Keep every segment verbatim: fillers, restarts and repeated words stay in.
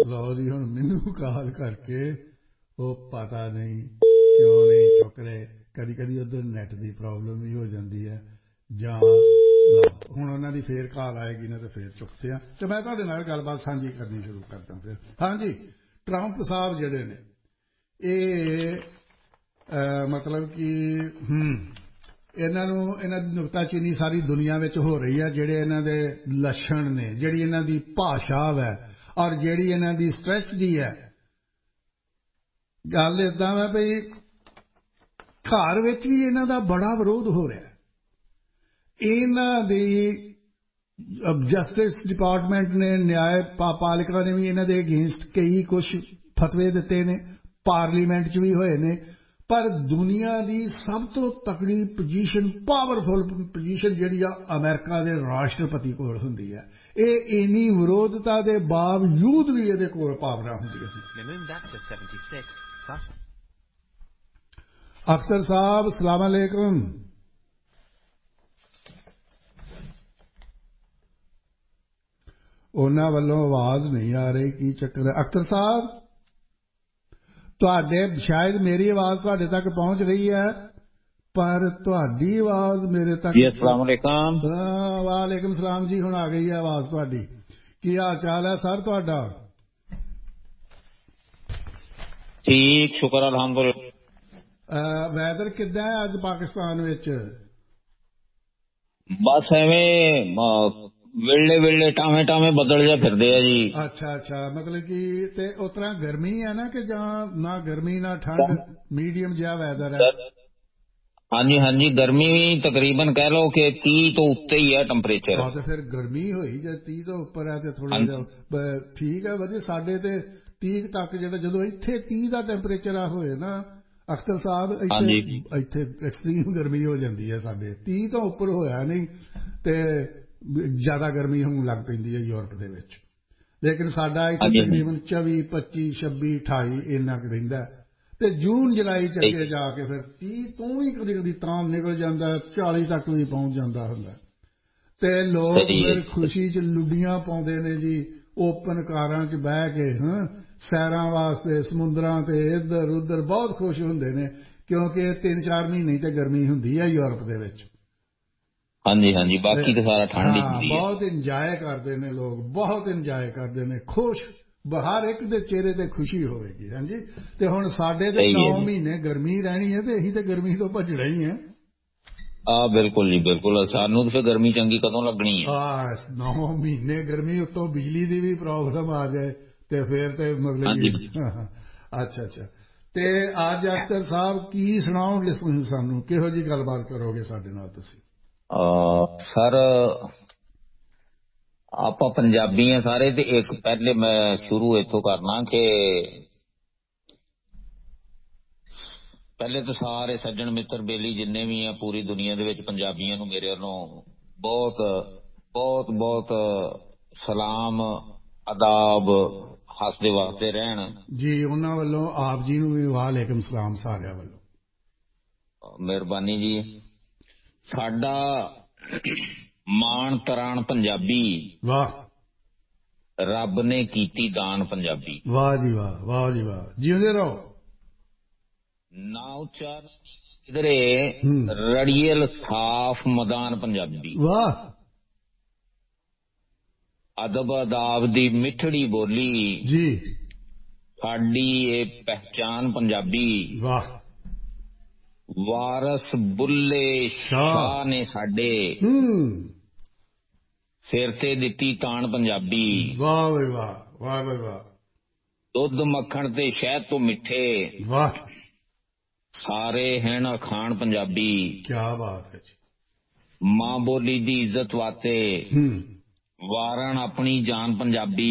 लो जी हुण मैनू कॉल करके वो पता नहीं क्यों नहीं चुक रहे, कदी कदी उधर नैट की प्रॉब्लम भी हो जाती है जां हुण उन्हां दी फेर कॉल आएगी ना तो फिर चुकते हैं तो मैं तुहाडे नाल गलबात साझी करनी शुरू करदा। फिर हाँ जी, ट्रंप साहब जिहड़े ने ये मतलब कि इन्हों इन्हों की नुकताचीनी सारी दुनिया में हो रही है, जेडे इन्हों के लक्षण ने, जी इन्हों की भाषा है और जी इन्हों की स्ट्रैटजी है। गल इदा है भाई घर विच भी इन्हों का बड़ा विरोध हो रहा है। इन्हों की जस्टिस डिपार्टमेंट ने, न्याय पालिका ने भी इन्हों के अगेंस्ट कई कुछ फतवे दिते ने, पार्लीमेंट च भी होए ने, पर दुनिया की सब तो तकड़ी पोजीशन, पावरफुल पोजीशन जिहड़ी आ अमेरिका के राष्ट्रपति कोल हुंदी है। ये इन्नी विरोधता के बावजूद भी इहदे कोल पावरां हुंदियां। अख्तर साहब अस्सलाम अलैकुम। उन्हां वल्लों आवाज नहीं आ रही, की चक्कर है अख्तर साहब? तुहाडे शायद मेरी आवाज तुहाडे तक पहुंच रही है, पर तुहाडी आवाज मेरे तक। अस्सलाम वालेकुम। वालेकुम सलाम जी, हुण आ गई है आवाज तुहाडी। की हाल चाल है सर तुहाडा? ठीक, शुक्र अल्हम्दुलिल्लाह। वैदर किद्दां है अज पाकिस्तान विच? बस एवें वेले वेले टावे टावे बदल जा फिरदे आ जी। अच्छा अच्छा, मतलब कि ते उस तरह गर्मी है ना कि जां ना गर्मी ना ठंड, मीडियम जिहा वैदर है? हाँ जी हाँ जी, गर्मी तकरीबन कह लो कि तीह तो उत्ते ही है टैंपरेचर। हाँ तो फिर गर्मी होई जे तीह तो उपर है तो थोड़ा जिहा ठीक है वधिया। साडे ते तीह तक जिहड़ा जदों इत्थे तीह दा टैंपरेचर होए ना अख्तर साहब, इत्थे इत्थे एक्सट्रीम गर्मी हो जाती है। साडे तीह तो उपर होया नहीं ते ज्यादा गर्मी होण लग पैंदी है यूरोप दे विच, लेकिन साडा इत्थे तकरीबन चौबी पच्ची छब्बी अठाई इन्ना क रहिंदा ते जून जुलाई च अगे जाके फिर तीह तो भी कदी कदी तां निकल जांदा, चाली तक भी पहुंच जांदा हुंदा ते लोग फिर खुशी च लुडियां पाउंदे ने जी, ओपन कारां च बह के हां सैरां वास्ते समुंदरां ते इधर उधर बहुत खुश हुंदे ने, क्योंकि तीन चार महीने ते गर्मी हुंदी है यूरोप दे विच। हाँ जी हाँ जी, बाकी तो सारा ठंड ही हुंदी है। बहुत इंजॉय करते हैं लोग, बहुत इंजॉय करते हैं, खुश, हर एक दे चेहरे ते खुशी होगी। हाँ जी, ते हुण साडे ते नौ महीने गर्मी रहनी है ते असीं ते गर्मी तो भजना ही है। आ बिल्कुल जी बिल्कुल, सानू तो फिर गर्मी चंगी कदों लगनी है। हाँ, नौ महीने गर्मी, उत्तों बिजली की भी प्रॉब्लम आ जाए ते फिर ते मतलब अच्छा अच्छा। ते अज अख्तर साहब की सुनाओगे सानू, किहो जी गलबात करोगे साडे नाल तुसीं? सर ਆਪਾਂ ਪੰਜਾਬੀ ਆ ਸਾਰੇ ਤੇ ਇੱਕ ਪਹਿਲੇ ਮੈਂ ਸ਼ੁਰੂ ਇੱਥੋਂ ਕਰਨਾ ਕਿ ਪਹਿਲੇ ਤਾਂ ਸਾਰੇ ਸੱਜਣ ਮਿੱਤਰ ਬੇਲੀ ਜਿੰਨੇ ਵੀ ਆ ਪੂਰੀ ਦੁਨੀਆ ਦੇ ਵਿੱਚ ਪੰਜਾਬੀਆਂ ਨੂੰ ਮੇਰੇ ਵੱਲੋਂ ਬਹੁਤ ਬਹੁਤ ਬਹੁਤ ਸਲਾਮ ਆਦਾਬ, ਹੱਸਦੇ ਵਾਸਤੇ ਰਹਿਣ ਜੀ। ਉਹਨਾਂ ਵੱਲੋਂ ਆਪ ਜੀ ਨੂੰ ਵੀ ਵਾਲੇਕਮ ਸਲਾਮ ਸਾਰਿਆਂ ਵੱਲੋਂ, ਮਿਹਰਬਾਨੀ ਜੀ। ਸਾਡਾ ਮਾਣ ਤਰਾਣ ਪੰਜਾਬੀ, ਵਾਹ ਰੱਬ ਨੇ ਕੀਤੀ ਦਾਨ ਪੰਜਾਬੀ। ਵਾਹ ਜੀ ਵਾਹ, ਵਾਹ ਜੀ ਵਾਹ, ਜਿਉਂਦੇ ਰਹੋ। ਨਾ ਉਚਾਰ ਕਿਧਰੇ ਰੜੀਏਲ ਸਾਫ ਮਦਾਨ ਪੰਜਾਬੀ। ਵਾਹ। ਅਦਬ ਅਦਾਬ ਦੀ ਮਿੱਠੜੀ ਬੋਲੀ ਜੀ, ਸਾਡੀ ਇਹ ਪਹਿਚਾਨ ਪੰਜਾਬੀ। ਵਾਹ। ਵਾਰਸ ਬੁੱਲੇ ਸ਼ਾਹ ਨੇ ਸਾਡੇ ਸਿਰ ਤੇ ਦਿੱਤੀ ਤਾਣ ਪੰਜਾਬੀ। ਵਾਹ ਬਈ ਵਾਹ, ਵਾਹ ਬਈ ਵਾਹ। ਦੁੱਧ ਮੱਖਣ ਤੇ ਸ਼ਹਿਦ ਤੋਂ ਮਿੱਠੇ, ਵਾਹ। ਸਾਰੇ ਹਨ ਅਖਾਣ ਪੰਜਾਬੀ। ਕੀ ਬਾਤ ਹੈ ਜੀ। ਮਾਂ ਬੋਲੀ ਦੀ ਇੱਜ਼ਤ ਵਾਤੇ ਵਾਰਨ ਆਪਣੀ ਜਾਨ ਪੰਜਾਬੀ।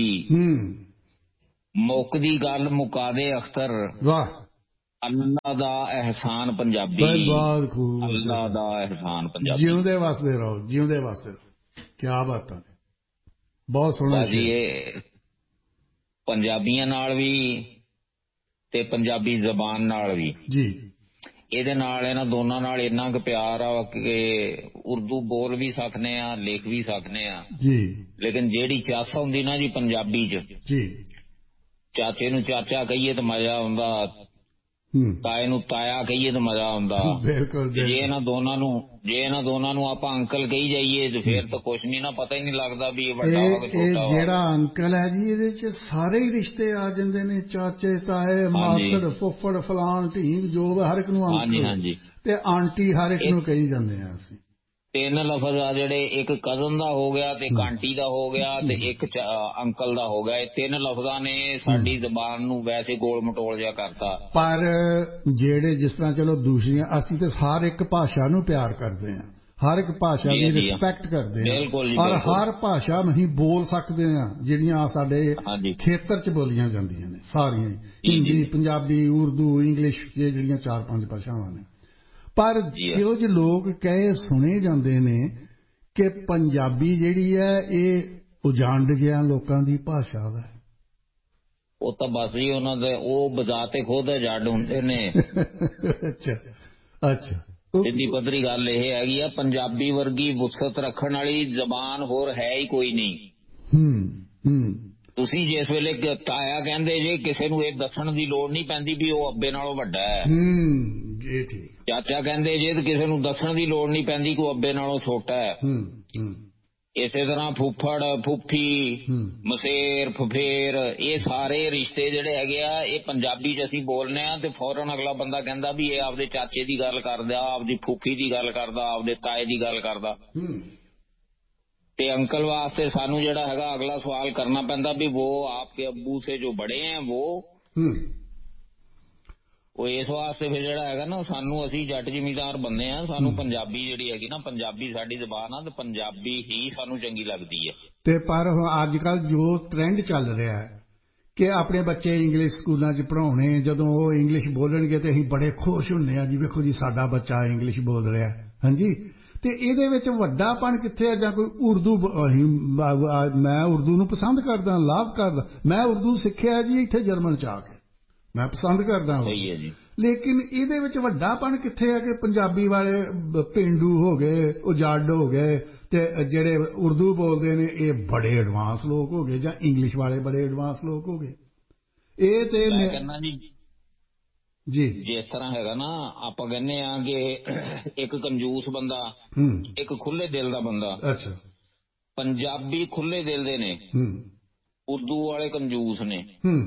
ਮੁੱਕਦੀ ਗੱਲ ਮੁਕਾ ਦੇ ਅਖਤਰ, ਵਾਹ। ਅੱਲਾ ਦਾ ਅਹਿਸਾਨ ਪੰਜਾਬੀ, ਬਹੁਤ ਖੂਬ, ਅੱਲਾ ਦਾ ਅਹਿਸਾਨ ਪੰਜਾਬੀ। ਜਿਉਂਦੇ ਵਸਦੇ ਰਹੋ, ਜਿਉਂਦੇ ਵਸਦੇ ਰਹੋ। ਕੀ ਬਾਤਾਂ, ਬਹੁਤ ਸੋਹਣਾ ਜੀ। ਇਹ ਪੰਜਾਬੀਆਂ ਨਾਲ ਵੀ ਤੇ ਪੰਜਾਬੀ ਜ਼ਬਾਨ ਨਾਲ ਵੀ ਜੀ, ਇਹਦੇ ਨਾਲ ਇਹਨਾਂ ਦੋਨਾਂ ਨਾਲ ਇੰਨਾ ਕੁ ਪਿਆਰ ਆ ਕਿ ਉਰਦੂ ਬੋਲ ਵੀ ਸਕਦੇ ਆ, ਲਿਖ ਵੀ ਸਕਦੇ ਆ ਜੀ, ਲੇਕਿਨ ਜਿਹੜੀ ਚਾਸਾ ਹੁੰਦੀ ਨਾ ਜੀ ਪੰਜਾਬੀ 'ਚ, ਜੀ ਚਾਚੇ ਨੂੰ ਚਾਚਾ ਕਹੀਏ ਤਾਂ ਮਜ਼ਾ ਆਉਂਦਾ, ਤਾਏ ਨੂੰ ਤਾਇਆ ਕਹੀਏ ਤਾਂ ਮਜ਼ਾ ਆਉਂਦਾ। ਜੇ ਇਹਨਾਂ ਦੋਨਾਂ ਨੂੰ ਜੇ ਇਹਨਾਂ ਦੋਨਾਂ ਨੂੰ ਆਪਾਂ ਅੰਕਲ ਕਹੀ ਜਾਈਏ ਤੇ ਫੇਰ ਤਾਂ ਕੁਛ ਨਹੀਂ ਨਾ, ਪਤਾ ਹੀ ਨਹੀਂ ਲੱਗਦਾ ਵੀ ਇਹ ਵੱਡਾ ਵਾ ਕਿ ਛੋਟਾ ਵਾ। ਜਿਹੜਾ ਅੰਕਲ ਹੈ ਜੀ, ਇਹਦੇ ਚ ਸਾਰੇ ਹੀ ਰਿਸ਼ਤੇ ਆ ਜਾਂਦੇ ਨੇ, ਚਾਚੇ ਤਾਏ ਮਾਸੜ ਫੁੱਫੜ ਫਲਾਣ ਢੀਂਗ ਜੋ ਹਰ ਇੱਕ ਨੂੰ ਅੰਕਲ ਤੇ ਆਂਟੀ ਹਰ ਇੱਕ ਨੂੰ ਕਹੀ ਜਾਂਦੇ ਆ ਅਸੀਂ। ਤਿੰਨ ਲਫ਼ਜ਼ ਆ ਜਿਹੜੇ, ਇੱਕ ਕਜ਼ਨ ਦਾ ਹੋ ਗਿਆ ਤੇ ਇੱਕ ਆਂਟੀ ਦਾ ਹੋ ਗਿਆ ਤੇ ਇੱਕ ਅੰਕਲ ਦਾ ਹੋ ਗਿਆ। ਇਹ ਤਿੰਨ ਲਫ਼ਜ਼ਾਂ ਨੇ ਸਾਡੀ ਜ਼ਬਾਨ ਨੂੰ ਵੈਸੇ ਗੋਲ ਮਟੋਲ ਜਿਹਾ ਕਰਤਾ। ਪਰ ਜਿਹੜੇ ਜਿਸ ਤਰ੍ਹਾਂ ਚਲੋ ਦੂਸਰੀਆਂ, ਅਸੀਂ ਤੇ ਹਰ ਇੱਕ ਭਾਸ਼ਾ ਨੂੰ ਪਿਆਰ ਕਰਦੇ ਹਾਂ, ਹਰ ਇੱਕ ਭਾਸ਼ਾ ਦੀ ਰਿਸਪੈਕਟ ਕਰਦੇ ਹਾਂ, ਔਰ ਹਰ ਭਾਸ਼ਾ ਅਸੀਂ ਬੋਲ ਸਕਦੇ ਹਾਂ ਜਿਹੜੀਆਂ ਸਾਡੇ ਖੇਤਰ 'ਚ ਬੋਲੀਆਂ ਜਾਂਦੀਆਂ ਨੇ ਸਾਰੀਆਂ, ਹਿੰਦੀ ਪੰਜਾਬੀ ਉਰਦੂ ਇੰਗਲਿਸ਼, ਇਹ ਜਿਹੜੀਆਂ ਚਾਰ ਪੰਜ ਭਾਸ਼ਾਵਾਂ ਨੇ। ਪਰ ਕੁਝ ਲੋਕ ਕਹੇ ਸੁਣੇ ਜਾਂਦੇ ਨੇ ਕਿ ਪੰਜਾਬੀ ਜਿਹੜੀ ਹੈ ਇਹ ਉਜੰਡ ਜਿਹਾ ਲੋਕਾਂ ਦੀ ਭਾਸ਼ਾ ਵਾ। ਉਹ ਤਾਂ ਬਸ ਜੀ ਉਹਨਾਂ ਦੇ ਉਹ ਬਜ਼ਾਤੇ ਖੁਦ ਜੱਡ ਹੁੰਦੇ ਨੇ। ਅੱਛਾ ਅੱਛਾ, ਸਿੱਧੀ ਪੱਧਰੀ ਗੱਲ ਇਹ ਹੈਗੀ ਆ, ਪੰਜਾਬੀ ਵਰਗੀ ਵੁਸਤ ਰੱਖਣ ਵਾਲੀ ਜ਼ਬਾਨ ਹੋਰ ਹੈ ਹੀ ਕੋਈ ਨਹੀਂ। ਹੂੰ ਹੂੰ, ਤੁਸੀਂ ਜਿਸ ਵੇਲੇ ਤਾਇਆ ਕਹਿੰਦੇ ਜੇ, ਕਿਸੇ ਨੂੰ ਇਹ ਦੱਸਣ ਦੀ ਲੋੜ ਨਹੀਂ ਪੈਂਦੀ ਵੀ ਉਹ ਅੱਬੇ ਨਾਲੋਂ ਵੱਡਾ ਹੈ। ਹੂੰ ਜੀ ਠੀਕ। ਚਾਚਾ ਕਹਿੰਦੇ ਜੇ, ਕਿਸੇ ਨੂੰ ਦੱਸਣ ਦੀ ਲੋੜ ਨਹੀਂ ਪੈਂਦੀ ਕਿ ਉਹ ਅੱਬੇ ਨਾਲੋਂ ਛੋਟਾ ਹੈ। ਹੂੰ ਹੂੰ, ਇਸੇ ਤਰ੍ਹਾਂ ਫੁੱਫੜ ਫੁੱਫੀ ਮਸੇਰ ਫਫੇਰ, ਇਹ ਸਾਰੇ ਰਿਸ਼ਤੇ ਜਿਹੜੇ ਹੈਗੇ ਆ, ਇਹ ਪੰਜਾਬੀ 'ਚ ਅਸੀਂ ਬੋਲਨੇ ਆ ਤੇ ਫੌਰਨ ਅਗਲਾ ਬੰਦਾ ਕਹਿੰਦਾ ਵੀ ਇਹ ਆਪਦੇ ਚਾਚੇ ਦੀ ਗੱਲ ਕਰਦਾ, ਆਪਦੀ ਫੁੱਫੀ ਦੀ ਗੱਲ ਕਰਦਾ, ਆਪਦੇ ਤਾਏ ਦੀ ਗੱਲ ਕਰਦਾ। ਤੇ ਅੰਕਲ ਵਾਸਤੇ ਸਾਨੂੰ ਜਿਹੜਾ ਹੈਗਾ ਅਗਲਾ ਸਵਾਲ ਕਰਨਾ ਪੈਂਦਾ ਵੀ वो आपके अब्बू से जो बड़े हैं वो ਉਹ ਇਸ ਵਾਸਤੇ ਫਿਰ ਜਿਹੜਾ ਹੈਗਾ ਨਾ, ਸਾਨੂੰ ਅਸੀਂ ਜੱਟ ਜ਼ਿਮੀਂਦਾਰ ਬੰਦੇ ਆ, ਸਾਨੂੰ ਪੰਜਾਬੀ ਜਿਹੜੀ ਹੈਗੀ ਨਾ, ਪੰਜਾਬੀ ਸਾਡੀ ਜ਼ਬਾਨ ਆ ਤੇ ਪੰਜਾਬੀ ਹੀ ਸਾਨੂੰ ਚੰਗੀ ਲੱਗਦੀ ਹੈ। ਤੇ ਪਰ ਅੱਜ ਕੱਲ੍ਹ ਜੋ ਟ੍ਰੈਂਡ ਚੱਲ ਰਿਹਾ ਹੈ ਕਿ ਆਪਣੇ ਬੱਚੇ ਇੰਗਲਿਸ਼ ਸਕੂਲਾਂ 'ਚ ਪੜ੍ਹਾਉਣੇ, ਜਦੋਂ ਉਹ ਇੰਗਲਿਸ਼ ਬੋਲਣਗੇ ਤੇ ਅਸੀਂ ਬੜੇ ਖੁਸ਼ ਹੁੰਦੇ ਹਾਂ ਜੀ, ਵੇਖੋ ਜੀ ਸਾਡਾ ਬੱਚਾ ਇੰਗਲਿਸ਼ ਬੋਲ ਰਿਹਾ। ਹਾਂਜੀ, ਤੇ ਇਹਦੇ ਵਿੱਚ ਵੱਡਾਪਣ ਕਿੱਥੇ ਹੈ? ਜਾਂ ਕੋਈ ਉਰਦੂ, ਮੈਂ ਉਰਦੂ ਨੂੰ ਪਸੰਦ ਕਰਦਾ, ਲਾਭ ਕਰਦਾ, ਮੈਂ ਉਰਦੂ ਸਿੱਖਿਆ ਜੀ ਇੱਥੇ ਜਰਮਨ 'ਚ ਆ ਕੇ, ਮੈਂ ਪਸੰਦ ਕਰਦਾ। ਸਹੀ ਹੈ ਜੀ। ਲੇਕਿਨ ਇਹਦੇ ਵਿੱਚ ਵੱਡਾਪਣ ਕਿੱਥੇ ਹੈ ਕਿ ਪੰਜਾਬੀ ਵਾਲੇ ਪੇਂਡੂ ਹੋ ਗਏ, ਉਜੱਡ ਹੋ ਗਏ, ਤੇ ਜਿਹੜੇ ਉਰਦੂ ਬੋਲਦੇ ਨੇ ਇਹ ਬੜੇ ਐਡਵਾਂਸ ਲੋਕ ਹੋ ਗਏ, ਜਾਂ ਇੰਗਲਿਸ਼ ਵਾਲੇ ਬੜੇ ਐਡਵਾਂਸ ਲੋਕ ਹੋ ਗਏ। ਇਹ ਤੇ ਮੈਂ ਕਹਿੰਦਾ ਜੀ ਜੀ ਜਿਸ ਤਰ੍ਹਾਂ ਹੈਗਾ ਨਾ, ਆਪਾਂ ਕਹਿੰਦੇ ਆ ਕਿ ਇੱਕ ਕੰਜੂਸ ਬੰਦਾ, ਇੱਕ ਖੁੱਲੇ ਦਿਲ ਦਾ ਬੰਦਾ। ਅੱਛਾ, ਪੰਜਾਬੀ ਖੁੱਲੇ ਦਿਲ ਦੇ ਨੇ, ਉਰਦੂ ਵਾਲੇ ਕੰਜੂਸ ਨੇ।